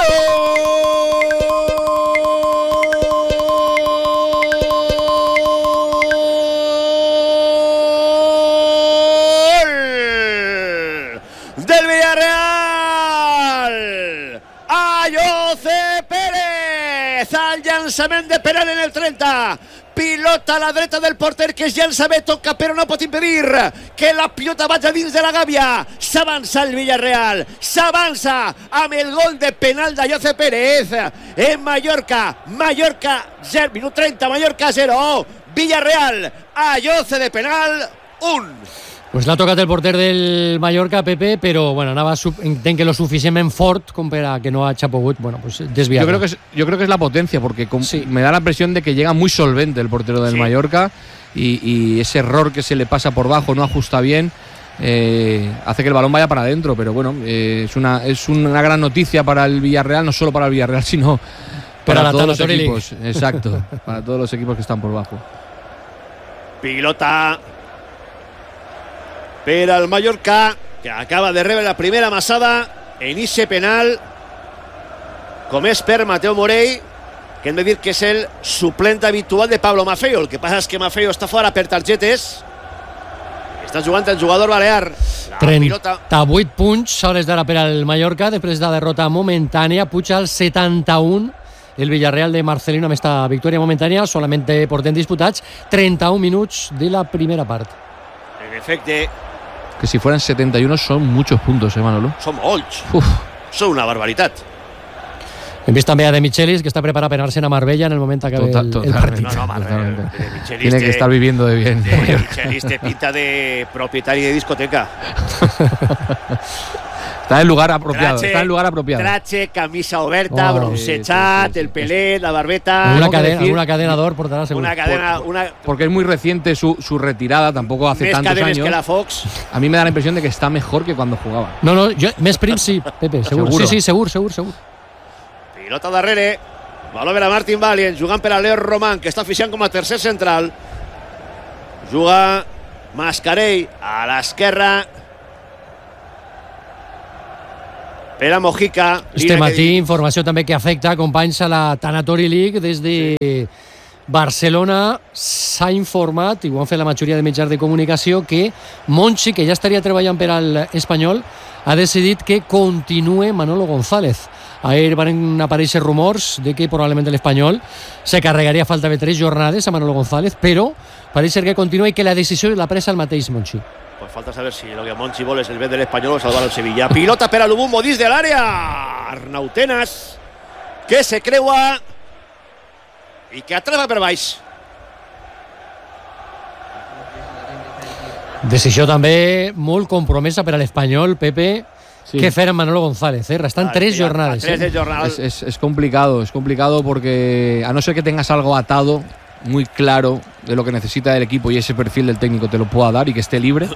gol del Villarreal, Ayoce Pérez al llançament de penal en el trenta. Pilota a la dreta del porter que es llança bé, toca però no pot impedir que la pilota vagi dins de la gàbia. S'avança el Villarreal, s'avança amb el gol de penal d'Ayoce Pérez en Mallorca. Mallorca zero, minut trenta, Mallorca zero, Villarreal, Ayoce de penal un. Pues l'ha tocat el porter del Mallorca, Pepe, però bueno, anava sub, entenc que lo suficientment fort com per a que no hagi pogut, bueno, pues desviar. Yo creo que es, yo creo que es la potencia, porque com- Sí. me da la impresión de que llega muy solvente el portero del Sí. Mallorca y, y ese error que se le pasa por bajo, no ajusta bien, eh, hace que el balón vaya para adentro. Pero bueno, eh, es, una, es una gran noticia para el Villarreal, no solo para el Villarreal, sino para, Para la todos los Tanatori League. equipos. Exacto, para todos los equipos que están por bajo. Pilota per al Mallorca, que acaba de rebre la primera massada en ixe penal, com és per Mateu Morell, que hem de dir que és el suplent habitual de Pablo Maffeo. El que passa és que Maffeo està fora per targetes. Està jugant el jugador balear. La pilota trenta-vuit punts a hores d'ara per al Mallorca, després de la derrota momentània, puja al setanta-un el Villarreal de Marcelino amb esta victòria momentània, solamente portem disputats trenta-un minuts de la primera part. en efecte, Que si fueran setenta y uno son muchos puntos, ¿eh, Manolo? són molts. Uf. Són una barbaritat. Hem vist també a De Michelis, que està preparat per anar-se'n a Marbella en el moment que acabi Total- el, el totalmente. partit. No, no, madre, Totalmente. de Michelis Tiene que té- estar viviendo de bien. de Michelis té pinta de propietari de discoteca. Está en el lugar apropiado. Trache, está en el lugar apropiado. Trache, camisa oberta, Oh, bronzejat, sí, sí, sí, el sí. pelet, la barbeta. Una tengo que cadena, decir- una cadena d'or portarà segur. Una cadena, una, Porque es muy reciente su, su retirada, tampoco hace més tantos cadenes años. que la Fox. A mí me da la impresión de que está mejor que cuando jugaba. No, no, jo, més prim sí, Pepe, segur. Seguro. Sí, sí, segur, segur, segur. Pilota darrere. Baló per a Martin Valient, jugant per a Leo Roman, que està oficiant com a tercer central. Juga Mascarell a l'esquerra per a Mojica. Este matí, informació també que afecta companys a la Tanatori League des de sí. Barcelona. S'ha informat, i ho han fet la majoria de mitjans de comunicació, que Monchi, que ja estaria treballant per al Espanyol, ha decidit que continue Manolo González. Ahir van aparèixer rumors de que probablement l'Espanyol se carregaria a falta de tres jornades a Manolo González, però pareix ser que continua i que la decisió la presa el mateix Monchi. Pues falta saber si lo que Monchi vol és el bé de l'Espanyol o salvar el Sevilla. Pilota per a Lubumbo dins de l'àrea. Arnautenas, que se creua i que atrapa per baix. Decisió també molt compromesa per a l'Espanyol, Pepe, sí. Que fer amb Manolo González. Eh? Restan ah, tres sí, jornades. Tres eh? jornades. Es, es, es complicado, es complicado porque a no ser que tengas algo atado, muy claro de lo que necesita el equipo y ese perfil del técnico te lo pueda dar y que esté libre,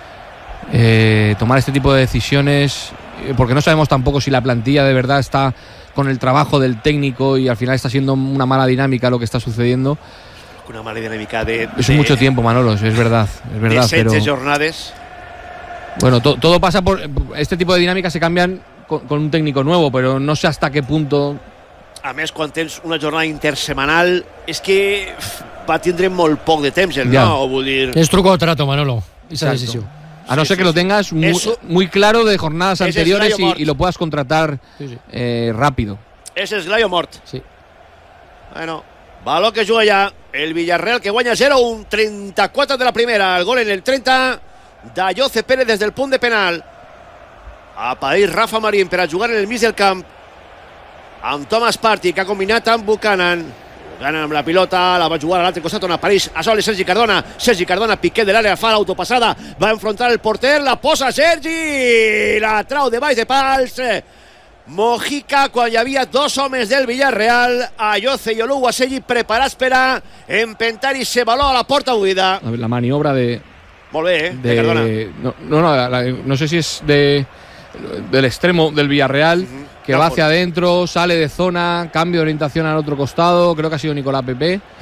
eh, tomar este tipo de decisiones, porque no sabemos tampoco si la plantilla de verdad está con el trabajo del técnico y al final está siendo una mala dinámica lo que está sucediendo. Una mala dinámica de... Es de, mucho tiempo, Manolo, es verdad, es verdad. De pero jornades. Bueno, to, todo pasa por... Este tipo de dinámicas se cambian con, con un técnico nuevo, pero no sé hasta qué punto... A més, quan tens una jornada intersemanal, és que va tindre molt poc de temps, ja. ¿no? Vull dir... Es truco o trato, Manolo, esa decisión. A no sí, ser sí, que lo sí. tengas muy, Eso, muy claro de jornadas anteriores y, y lo puedas contratar sí, sí. Eh, rápido. És esglai o mort. Sí. Bueno, baló que juga ja el Villarreal, que guanya zero un, trenta-quatre de la primera. El gol en el trenta d'Ayoce Pérez des del punt de penal. Apareix Rafa Marín per a jugar en el mig del camp amb Thomas Partey, que ha combinat amb Buchanan. Buchanan amb la pilota, la va jugar a l'altre costat on apareix a soles Sergi Cardona. Sergi Cardona, piquet de l'àrea, fa l'autopassada, va enfrontar el porter, la posa Sergi, la trau de baix de pals. Mojica, quan hi havia dos homes del Villarreal, Ayoce i Oluwaseyi preparats per a empentar i se baló a la porta buida. La maniobra de... Molt bé, eh, de, de Cardona. No, no, no, la, no sé si es de del extremo del Villarreal, uh-huh. que va hacia adentro, sale de zona, cambio de orientación al otro costado, creo que ha sido Nicolás Pepe. Sí.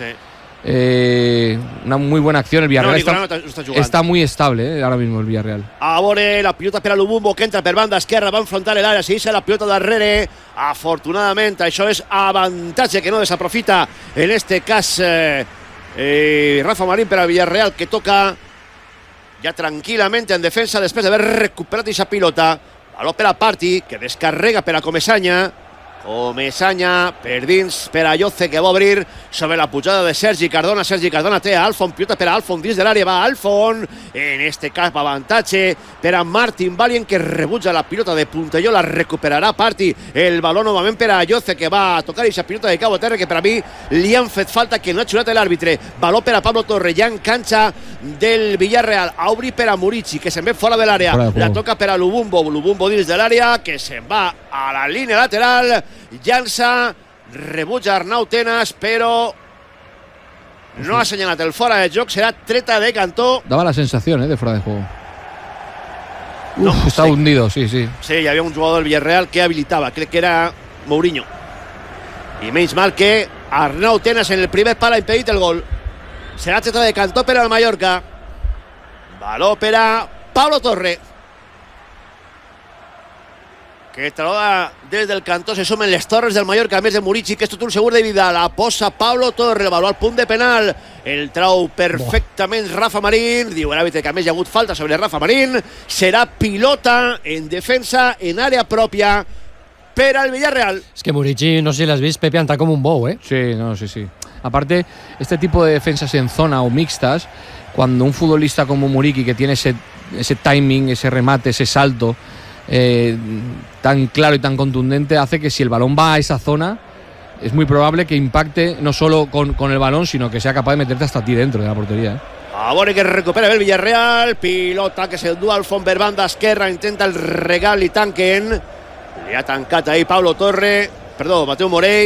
Eh, una muy buena acción. El Villarreal no, está, no está, está muy estable eh, ahora mismo el Villarreal. A veure, la pilota per a Lubumbo, que entra per banda esquerra, va enfrontar l'àrea, se deixa la pilota darrere. Afortunadament, això és avantatge que no desaprofita en este cas eh, eh, Rafa Marín per al Villarreal, que toca ja tranquil·lament en defensa després d'haver recuperat aquesta pilota. Baló per a Partey, que descarrega per a Comesaña. Comesaña per dins per a Ayoce, que va obrir sobre la pujada de Sergi Cardona. Sergi Cardona té a Alfon, pilota per a Alfon dins de l'àrea, va Alfon, en este cas avantatge per a Martin Valient, que rebutja la pilota de Puntelló, la recuperarà Partey, el baló novament per a Ayoce, que va a tocar aquesta pilota de Cabo Terre, que per a mi li han fet falta, que no ha xulat l'àrbitre. Baló per a Pablo Torre, ja en canxa del Villarreal, a obrir per a Murici, que se'n ve fora de l'àrea, la toca per a Lubumbo, Lubumbo dins de l'àrea, que se'n va a la línia lateral, llança, rebutja Arnautenas, però no ha assenyalat el fora de joc, serà treta de cantó. Daba la sensación eh, de fuera de juego. Uf, no, está sí. hundido, sí, sí. Sí, hi havia un jugador del Villarreal que habilitava, crec que era Mourinho. I menys mal que Arnautenas en el primer pal ha impedit el gol. Serà treta de cantó per al Mallorca. Baló per a Pablo Torre, que troba des del cantó, se sumen les torres del Mallorca, a més de Murici, que és tot un segur de vida. La posa Pablo Torre, el baló al punt de penal, el trau perfectament Rafa Marín, diu l'àrbitre que a més hi ha hagut falta sobre Rafa Marín. Serà pilota en defensa en àrea pròpia per al Villarreal. Es que Murici, no sé si l'has vist, Pepe, anda como un bow, ¿eh? Sí, no, sí, sí. Aparte, este tipo de defensas en zona o mixtas, cuando un futbolista como Muriqui, que tiene ese, ese timing, ese remate, ese salto, Eh, tan claro y tan contundente, hace que si el balón va a esa zona es muy probable que impacte no solo con, con el balón, sino que sea capaz de meterte hasta ti dentro de la portería eh. A veure que recupera el Villarreal, pilota que se'l du Alfon per banda esquerra, intenta el regal i tanquen, li ha tancat ahí Pablo Torre, perdó, Mateu Morell,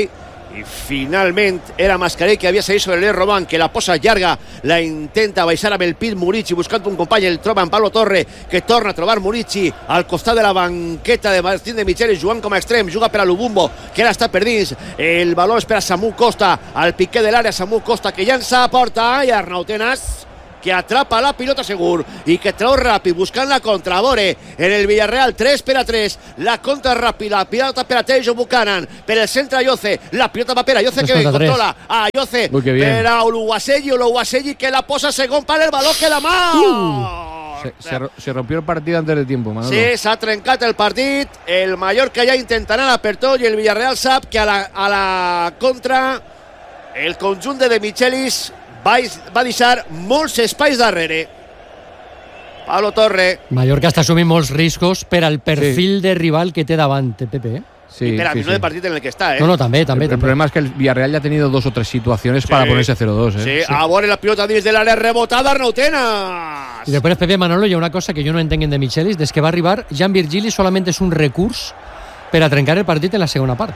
i finalment era Mascarell que havia seguit sobre l'Er Roman, que la posa llarga, la intenta baixar amb el pit Murici buscant un company, el troba en Pablo Torre, que torna a trobar Murici al costat de la banqueta de Martín de Michelis, jugant com a extrem, juga per a Lubumbo, que ara està per dins, el baló és per a Samu Costa, al piqué de l'àrea, Samu Costa que llança a porta, i Arnau Tenas que atrapa la pilota segur i que trau ràpid buscant la contra. A veure, en el Villarreal tres per a tres, la contra ràpida, la pilota per a Tejo Buchanan, per el centre Ayoce, la pilota va per a Ayoce que controla a Ayoce, per a Oluwaseyi, Oluwaseyi que la posa segon per el baló que la mà. Uh. Se, se, se rompió el partido antes de tiempo, Manolo. Sí, s'ha trencat el partit, el Mallorca ja intentarà l'apertor i el Villarreal sap que a la, a la contra el conjunt de De Michelis va, va deixar molts espais darrere. Pablo Torre. Mallorca està assumint molts riscos per al perfil sí. de rival que té davant, Pepe. ¿eh? Sí, y per al sí, minuto sí. de partido en el que está, ¿eh? No, no, també, també. El, el també. problema es que el Villarreal ya ha tenido dos o tres situaciones sí. para ponerse cero dos. ¿eh? Sí, sí, a veure la pilota dins de l'àrea rebotada, Arnau Tenas. Y después, Pepe, Manolo, hi ha una cosa que jo no entenc de Michelis, des que va arribar, Jan Virgili solamente es un recurs per a trencar el partit en la segona part.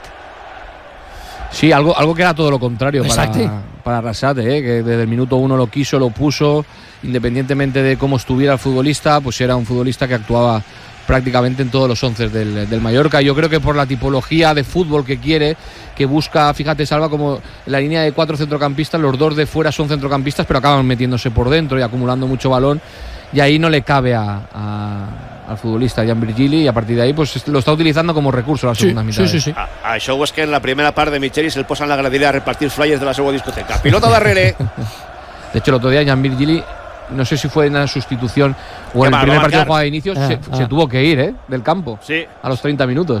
Sí, algo, algo que era todo lo contrario para, para Arrasate, ¿eh? Que desde el minuto uno lo quiso, lo puso, independientemente de cómo estuviera el futbolista, pues era un futbolista que actuaba prácticamente en todos los once del, del Mallorca. Yo creo que por la tipología de fútbol que quiere, que busca, fíjate, Salva, como en la línea de cuatro centrocampistas, los dos de fuera son centrocampistas, pero acaban metiéndose por dentro y acumulando mucho balón, y ahí no le cabe a, a, al futbolista Jan Virgili, y a partir de ahí pues lo está utilizando como recurso a la segunda sí, mitad. Sí, sí, sí. A, això és que en la primera part de Michelis el posa en la gradería a repartir flyers de la seva discoteca. Pilota darrere. De hecho, el otro día Jan Virgili, no sé si fue en la sustitución o en el primer partido de jugada de inicio, ah, se, ah. se tuvo que ir ¿eh? del campo sí. a los treinta minutos.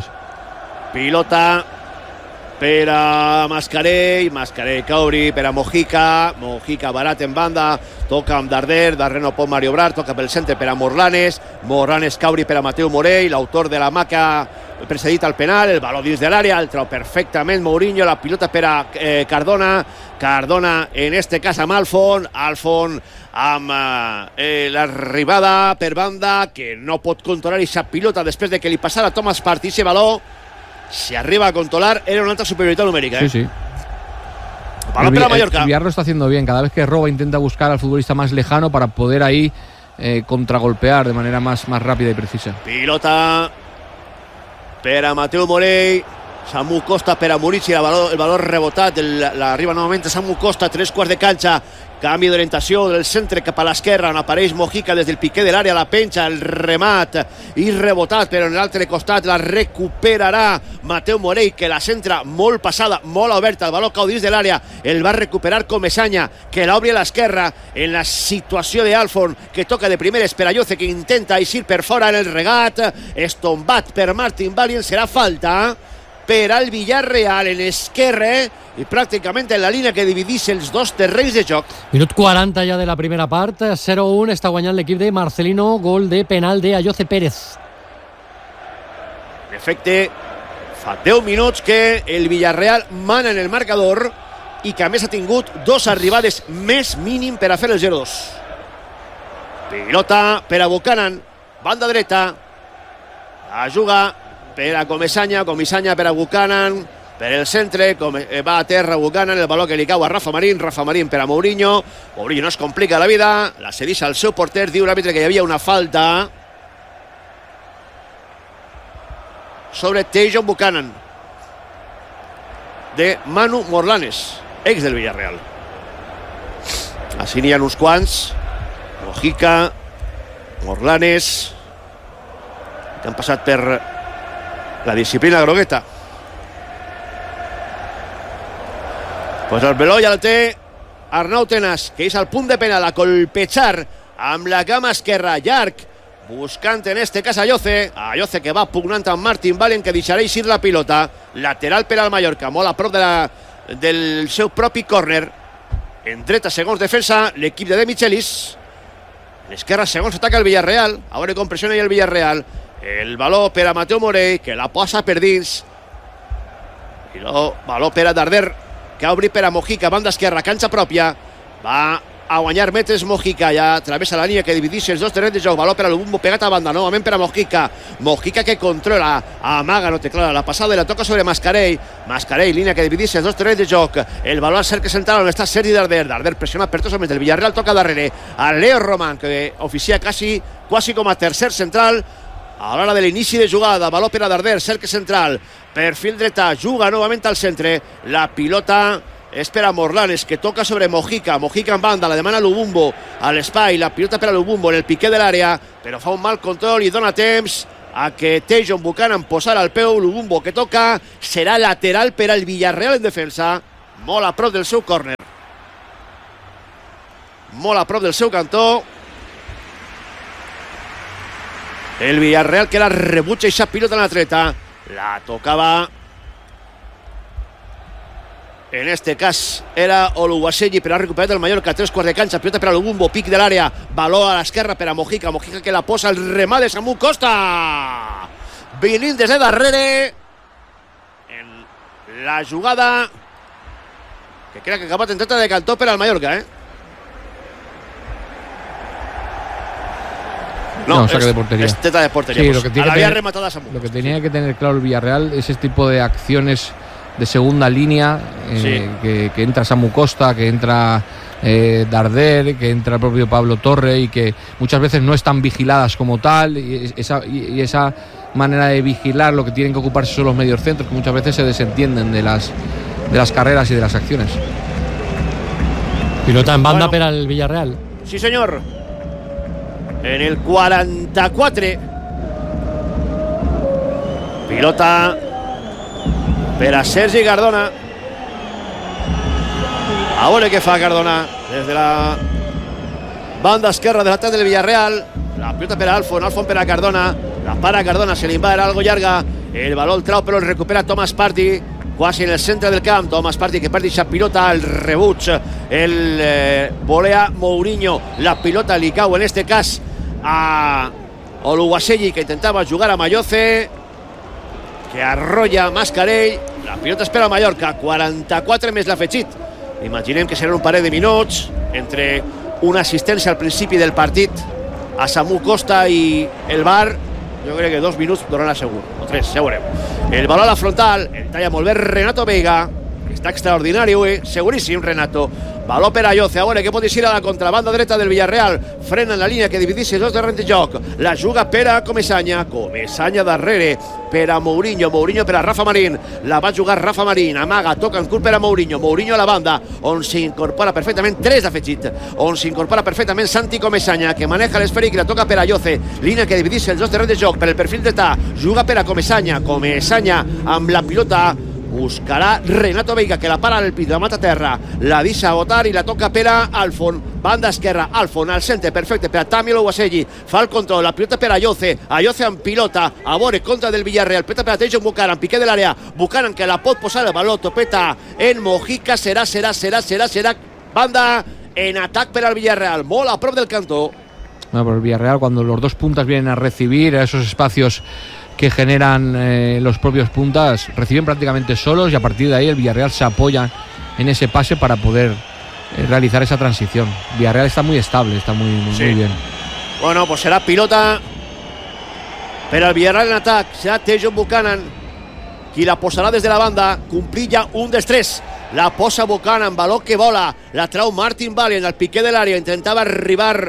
Pilota per a Mascarell, Mascarell Cauri, per a Mojica, Mojica barat en banda, toca amb Darder, Darder no pot maniobrar, toca pel centre per a Morlanes, Morlanes Cauri per a Mateu Morell, l'autor de la maca precedit al penal, el baló dins de l'àrea, el trau perfectament Mourinho, la pilota per a eh, Cardona, Cardona en este cas amb Alfon, Alfon amb eh, l'arribada per banda, que no pot controlar aquesta pilota després de que li passara a Thomas Partey, ese baló se arriba a controlar, era una alta superioridad numérica. ¿eh? Sí, sí. Balón para Mallorca. El Villar lo está haciendo bien. Cada vez que roba intenta buscar al futbolista más lejano para poder ahí eh, contragolpear de manera más, más rápida y precisa. Pilota per a Mateu Morell, Samu Costa per a Murici, el valor, el valor rebotat, l'arriba novament Samu Costa, tres quarts de canxa, canvi d'orientació del centre cap a l'esquerra, on apareix Mojica des del piqué de l'àrea, la penja, el remat i rebotat, però en l'altre costat la recuperarà Mateu Morell, que la centra molt passada, molt oberta, el baló cau dins de l'àrea, el va recuperar Comesaña, que l'obri a l'esquerra, en la situació d'Alfon, que toca de primeres per a Ayoce, que intenta eixir per fora en el regat, estombat per Martin Valien, serà falta per al Villarreal en esquerre i pràcticament en la línia que dividís els dos terrenys de joc. Minut quaranta ja de la primera part, zero a un, està guanyant l'equip de Marcelino, gol de penal de Ayoce Pérez. En efecte, fa deu minuts que el Villarreal mana en el marcador i que a més ha tingut dos arribades més mínim per a fer el zero dos. Pilota per a Buchanan, banda dreta, la juga per a Comesaña, Comesaña per a Buchanan, per el centre, va a terra Buchanan, el baló que li cau a Rafa Marín, Rafa Marín per a Mourinho, Mourinho no es complica la vida, la cedix al seu porter, diu l'àrbitre que hi havia una falta sobre Tejon Buchanan de Manu Morlanes, ex del Villarreal. Així n'hi ha uns quants, Mojica, Morlanes, que han passat per la disciplina grogueta. Pues el veló ja el té Arnau Tenas, que és al punt de penal a colpejar amb la cama esquerra, llarg, buscant en este cas Ayoce, Ayoce que va pugnant amb Martin Valien, que deixarà eixir la pilota, lateral per al Mallorca, molt a prop de la, del seu propi córner, en dreta segons defensa l'equip de De Michelis, en esquerra segons ataca el Villarreal, a veure com pressiona el Villarreal, el baló per a Mateu Morell, que la passa per dins, i el baló per a Darder, que obri per a Mojica, banda esquerra, canxa pròpia, va a guanyar metres Mojica, ja travessa la línia que divideix els dos terrenys de joc, valor per a l'Ubumbo pegat a banda, novament per a Mojica, Mojica que controla, amaga, no té clara la passada i la toca sobre Mascarell, Mascarell, línia que divideix els dos terrenys de joc, el valor al cercle central on està Sergi Darder, Darder pressiona per tots homes del Villarreal, toca darrere a Leo Roman, que oficia quasi, quasi com a tercer central a l'hora de l'inici de jugada, valor per a Darder, cercle central, perfil dreta, juga novament al centre, la pilota és per a Morlanes, que toca sobre Mojica, Mojica en banda, la demana Lubumbo a l'espai, la pilota per a Lubumbo en el piqué de l'àrea, però fa un mal control i dona temps a que Tejon Buchanan posar al peu, Lubumbo que toca, serà lateral per al Villarreal en defensa, molt a prop del seu córner, molt a prop del seu cantó, el Villarreal que la rebutja i aquesta pilota en la treta, la tocava en este cas era Oluwaseyi, però ha recuperat el Mallorca, tres quarts de canxa, pilota per a Lubumbo, pic de l'àrea, valor a l'esquerra per a Mojica, Mojica que la posa el remat de Samu Costa, venint des de darrere en la jugada que crec que ha acabat en treta de cantó per al Mallorca, eh? No, no, saque de portería. Es teta de portería. Sí, pues, lo que tiene la que había tener, rematado a Samu. Lo que tenía que tener claro el Villarreal es ese tipo de acciones de segunda línea, eh, sí. que, que entra Samu Costa, que entra eh, Darder, que entra el propio Pablo Torre y que muchas veces no están vigiladas como tal, y esa, y esa manera de vigilar lo que tienen que ocuparse son los medios centros, que muchas veces se desentienden de las, de las carreras y de las acciones. Pilota en banda bueno, per al Villarreal. Sí, señor. En el quaranta-quatre. Pilota per a Sergi Cardona. A veure què fa Cardona des de la banda esquerra de l'atac del Villarreal. La pilota per a Alfon, Alfon per a Cardona, la para Cardona, se li va, era algo llarga, el valor el trau però el recupera Thomas Partey, quasi en el centre del camp, Thomas Partey que perdi aquesta pilota, el rebuig, el eh, volea Mourinho, la pilota li cau en este cas a Oluwaseyi, que intentava jugar a Malloce, que arrolla Mascarell, la pilota espera a Mallorca, quaranta-quatre més l'afegit, imaginem que seran un parell de minuts entre una assistència al principi del partit a Samu Costa i el V A R, jo crec que dos minuts donarà segur, o tres, ja veurem. El valor a la frontal, el talla molt bé Renato Veiga, que està extraordinari avui, seguríssim Renato, valor per a Ayoce, a veure què pot dir a la contrabanda dreta del Villarreal, frena en la línia que divideix els dos terrenys de joc, la juga per a Comesaña, Comesaña darrere per a Mourinho, Mourinho per a Rafa Marín, la va jugar Rafa Marín, amaga, toca en curt per a Mourinho, Mourinho a la banda, on s'incorpora perfectament, tres d'afegit, on s'incorpora perfectament Santi Comesaña, que maneja l'esfèric i la toca per a Ayoce, línia que divideix els dos terrenys de joc per el perfil d'età, juga per a Comesaña, Comesaña amb la pilota, buscarà Renato Veiga, que la para al pit, la mata a terra, la deixa botar i la toca per a Alfon, banda esquerra, Alfon al centre, perfecte per a Tami Oluwaseyi, fa el control, la pilota per a Ayoce, Ayoce amb pilota, a veure contra del Villarreal, pilota per a Tejon Buchanan, piqué de l'àrea, Buchanan que la pot posar el valor, topeta en Mojica, serà, serà, serà, serà, serà, banda en atac per al Villarreal, molt a prop del cantó. Bueno, pero el Villarreal, cuando los dos puntas vienen a recibir a esos espacios que generan eh, los propios puntas, reciben prácticamente solos y a partir de ahí el Villarreal se apoya en ese pase para poder eh, realizar esa transición. Villarreal está muy estable, está muy, muy, sí. muy bien. Bueno, pues será pilota pero el Villarreal en atac, serà Tejon Buchanan qui la posarà des de la banda, complir ja un dels tres, la posa Buchanan, valor que vola, la trau Martin Valle en el piqué de l'àrea, intentava arribar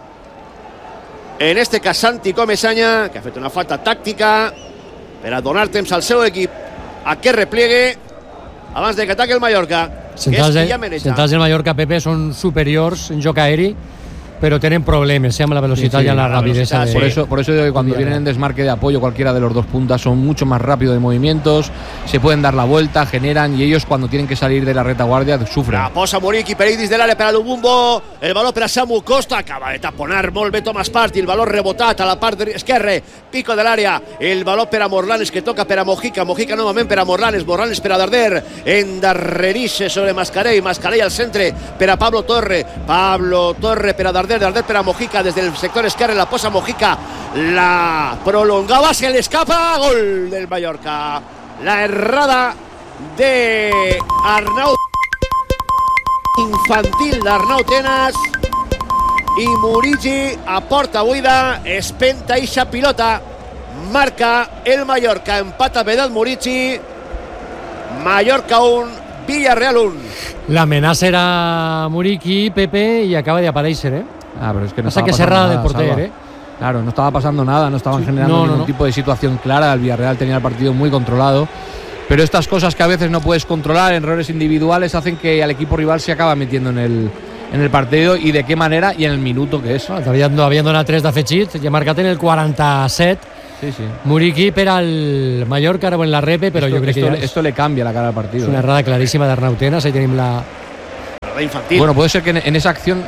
en este cas Santi Comesaña, que ha fet una falta tàctica per a donar temps al seu equip a que repliegue abans de que ataque el Mallorca, centrals que és qui ja maneja. Centrals del Mallorca, Pepe, són superiors en joc aeri, pero tienen problemas, se llama la velocidad sí, sí, y la, la rapidez. De... Por eso, por eso digo que cuando vienen en desmarque de apoyo cualquiera de los dos puntas son mucho más rápidos de movimientos, se pueden dar la vuelta, generan, y ellos cuando tienen que salir de la retaguardia sufren. La posa Muriqui, Peridis de l'àrea per a Lubumbo, el valor per a Samu Costa, acaba de taponar molt bé Thomas Partey, el valor rebotat a la part esquerra, pico de l'àrea, el valor per a Morlanes que toca per a Mojica, Mojica novament per a Morlanes, Morlanes per a Darder, endarrerisse sobre Mascarell, Mascarell al centre per a Pablo Torre, Pablo Torre per a Darder, Darder per a Mojica, des del sector esquerre la posa Mojica, la prolongava, se l'escapa, gol del Mallorca, la errada de Arnau infantil d'Arnau Tenas i Murici a porta buida espenta eixa pilota, marca el Mallorca, empata Vedat Murici, Mallorca un, Villarreal un. L'amenaça era Muriqui, Pepe, y acaba de aparèixer, ¿eh? Ah, pero es que no Pasa estaba que pasando cerrada nada, del portero, Salva. ¿eh? Claro, no estaba pasando nada, no estaban Sí, generando no, no, ningún no. tipo de situación clara. El Villarreal tenía el partido muy controlado. Pero estas cosas que a veces no puedes controlar, errores individuales, hacen que al equipo rival se acaba metiendo en el, en el partido. ¿Y de qué manera? Y en el minuto que es. Ah, Havien, havien donat tres d'afegit i ha marcat en el quaranta-set. Sí, sí. Muriqui per al Mallorca, ara en la repe, però esto, jo crec esto, que ja és, esto le cambia la cara al partido. és una errada claríssima d'Arnau Tenas. Ahí tenim la... Errada infantil. Bueno, puede ser que en, en esa acción,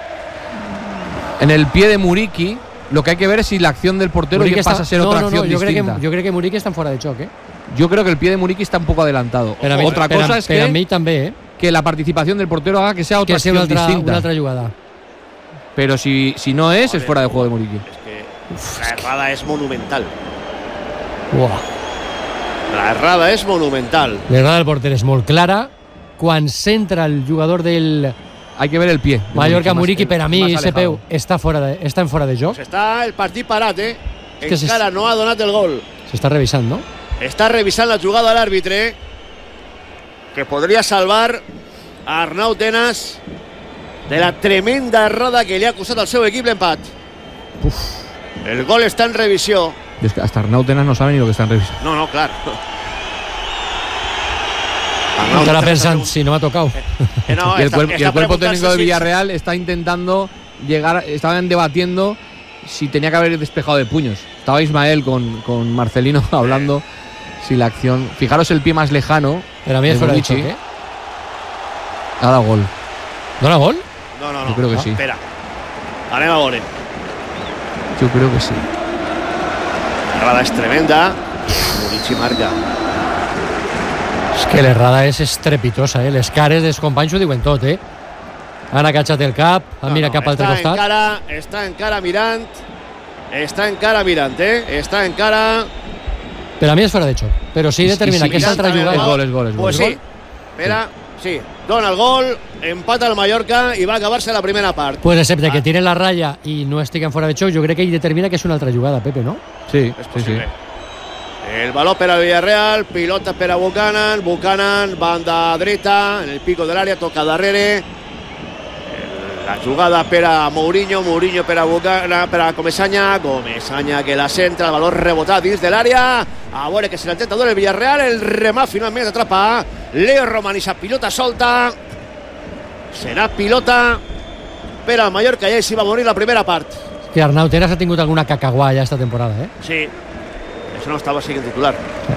en el pie de Muriqui, lo que hay que ver es si la acción del portero Muriqui pasa està- a ser no, otra no, acción no, jo crec, distinta. que, jo crec que Muriqui està en fora de xoc, eh? Yo creo que el pie de Muriqui está un poco adelantado. Per a mi, Otra per a, cosa es per a que, mi també, eh? que la participación del portero haga que sea otra Que sigui acción una altra, distinta. una altra jugada. Pero si, si no es, es fuera de juego de Muriqui. Es que la errada es monumental. Uah. La errada es monumental. L'errada del porter és molt clara. Quan centra el jugador del Hay que ver el pie. de Mallorca, más- Muriqui, per a mi, más ese alejado. peu està, fora de, està en fora de joc. Pues está el partit parat, eh? que se- Encara no ha donat el gol. S'està revisant, no? Está revisando la jugada l'àrbitre, que podría salvar a Arnau Tenas de la tremenda errada que le ha acusado al seu equip l'empat. El gol está en revisión. Y es que hasta Arnau Tenas no sabe ni lo que está en revisión. No, no, claro. Estarà pensant, si no m'ha tocat. Que no, y el, está- cuerpo, y está el cuerpo preguntándose técnico de si- Villarreal está intentando llegar, estaban debatiendo si tenía que haber despejado de puños. Estaba Ismael con, con Marcelino hablando si la acción. Fijaros el pie más lejano. Per a mi és de fora de Muriqui. xoc, eh? Ha dado gol. Dona gol? No, no, no. Yo creo que no, sí. Espera. Anem a veure. Yo creo que sí. La errada és tremenda. Murici marca. És que l'errada és estrepitosa, eh? Les cares dels companys ho diuen tot, eh? Han agachat el cap, han mirat cap al altre està costat. encara, està encara mirant. Està encara mirant, eh? Està encara... Per a mi és fora de xoc. Però sí I- determina i si aquesta mirant altra també el jugada. És gol, és gol, és gol. Pues És sí. Espera, sí. Dona el gol, empata el Mallorca i va acabar-se la primera part. Pues excepte Ah. que tiren la ratlla i no estiguen fora de xoc, jo crec que ell determina que és una altra jugada, Pepe, no? Sí, És sí, sí. possible. El baló per al Villarreal, pilota per a Buchanan, Buchanan, banda dreta, en el pico de l'àrea, toca darrere. El- La jugada per a Mourinho, Mourinho per a Buchanan, per a Comesaña, Comesaña que la centra, el baló rebotat dins de l'àrea. A veure que se l'intenta dur el Villarreal, el remat finalment atrapa Leo Romanisa, pilota solta. Serà pilota per al Mallorca, ja s'hi va morir la primera part. Que Arnau Tenas ha tingut alguna cacaguà ja esta temporada, eh? Sí, això no estava sent titular.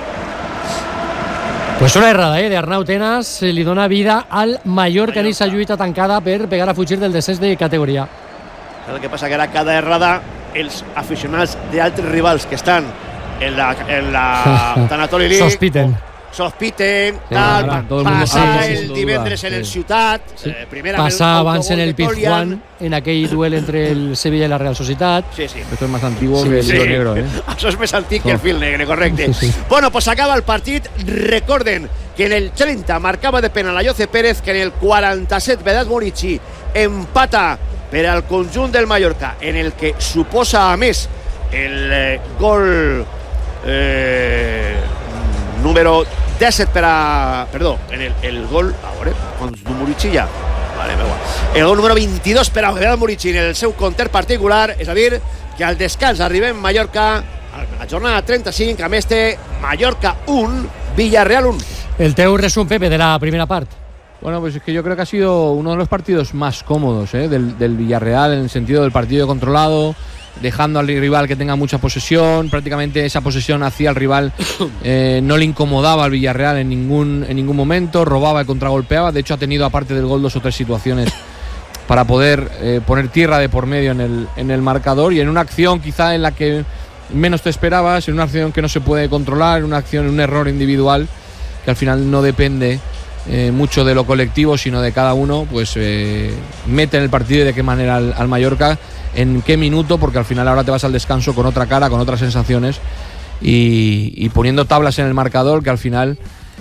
Pues una errada, eh, de Arnau Tenas, eh, li dona vida al Mallorca en aquesta lluita tancada per pegar a fugir del descens de categoria. El que passa que ara cada errada els aficionats d'altres rivals que estan en la, en la Tanatoli League Sospiten. sospiten, Sí, tal, ara, pa- todo el mundo passa sabe, el sin divendres duda, en el sí. Ciutat, Sí. eh, primera Passà amb abans en el autogol de Pizjuán, Tolian. en aquell duel entre el Sevilla i la Real Societat. Sí, sí. Esto es más antiguo Sí, que el sí. hilo negro, ¿eh? Això és més antic que el Oh. fil negre, correcte. Sí, sí. Bueno, pues acaba el partit. Recorden que en el trenta marcava de penal a Jose Pérez, que en el quaranta-set Vedat Murici empata per al conjunt del Mallorca, en el que suposa a més el eh, gol eh, número disset per a... Perdó, en el, el gol... A veure, con Murici ja. Vale, m'ho igual. El gol número vint-i-dos per a Vedat Murici en el seu compter particular, és a dir, que al descans arribem a Mallorca a la jornada trenta-cinc amb este Mallorca un, Villarreal un. El teu resum, Pepe, de la primera part. Bueno, pues es que yo creo que ha sido uno de los partidos más cómodos, ¿eh? del, del Villarreal, en el sentido del partido controlado, dejando al rival que tenga mucha posesión. Prácticamente esa posesión hacía al rival, eh, no le incomodaba al Villarreal en ningún, en ningún momento, robaba y contragolpeaba. De hecho, ha tenido, aparte del gol, dos o tres situaciones para poder eh, poner tierra de por medio en el, en el marcador, y en una acción quizá en la que menos te esperabas, en una acción que no se puede controlar, en una acción, en un error individual que al final no depende eh, mucho de lo colectivo, sino de cada uno, pues eh, mete en el partido y de qué manera al, al Mallorca, en qué minuto, porque al final ahora te vas al descanso con otra cara, con otras sensaciones y, y poniendo tablas en el marcador, que al final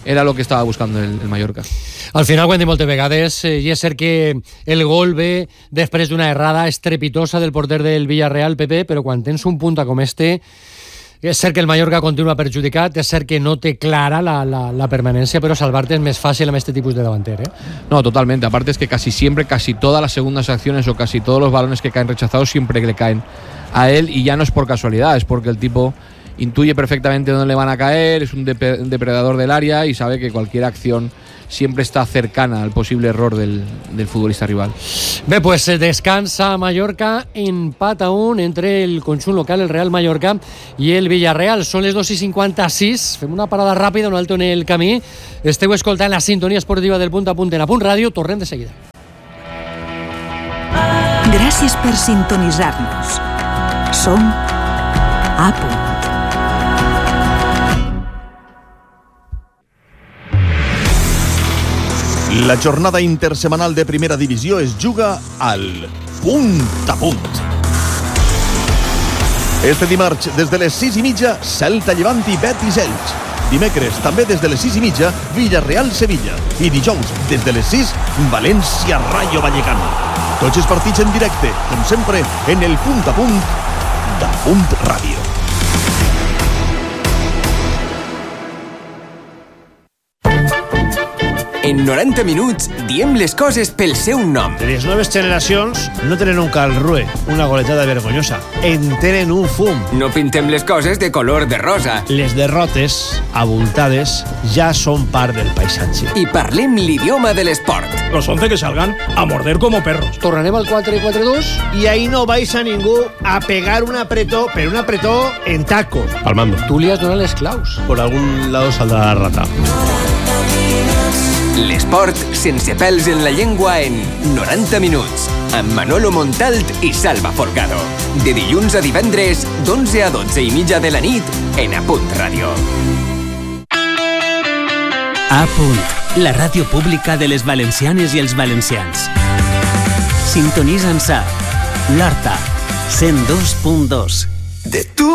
era lo que estaba buscando el, el Mallorca. Al final, ho hem dit moltes vegades, eh, i és cert que el gol ve després d'una errada estrepitosa del porter del Villarreal, Pepe, però quan tens un punta com este, és cert que el Mallorca continua perjudicat, és cert que no té clara la, la, la permanència, però salvar-te és més fàcil amb este tipus de davanter, ¿eh? No, totalmente. Aparte es que casi siempre, casi todas las segundas acciones o casi todos los balones que caen rechazados siempre le caen a él, y ya no es por casualidad, es porque el tipo intuye perfectamente dónde le van a caer, es un depredador del área y sabe que cualquier acción siempre está cercana al posible error del, del futbolista rival. Bé, pues descansa Mallorca, empat a un entre el conjunt local, el Real Mallorca, i el Villarreal. Són les dos i cinquanta-sis, fem una parada ràpida, un alto en el camí. Esteu escoltant la sintonia esportiva del Punt a Punt en A Punt Ràdio, tornem de seguida. Gràcies per sintonitzar-nos. Som A Punt. La jornada intersemanal de Primera Divisió es juga al Punt a Punt. Este dimarts, des de les sis i mitja, Celta Llevant i Betis Elx. Dimecres, també des de les sis i mitja, Villarreal Sevilla. I dijous, des de les sis, València Rayo Vallecano. Tots els partits en directe, com sempre, en el Punt a Punt d'A Punt Ràdio. En noranta minuts diem les coses pel seu nom. Les noves generacions no tenen un Calrue, una goletada vergonyosa. En tenen un fum. No pintem les coses de color de rosa. Les derrotes, abultades, ja són part del paisatge. I parlem l'idioma de l'esport. Los once que salgan a morder como perros. Tornarem al quatre quatre dos. Y ahí no vais a ningú a pegar un apretó, pero un apretó en tacos. Al mando. Tu li has donat les claus. Por algún lado saldrá la rata. L'esport sense pèls en la llengua en noranta minuts, amb Manolo Montalt i Salva Forcado. De dilluns a divendres, d'onze a dotze i mitja de la nit, en A Punt Ràdio. A Punt, la ràdio pública de les valencianes i els valencians. Sintonitza'ns a l'Horta, cent dos punt dos. De tu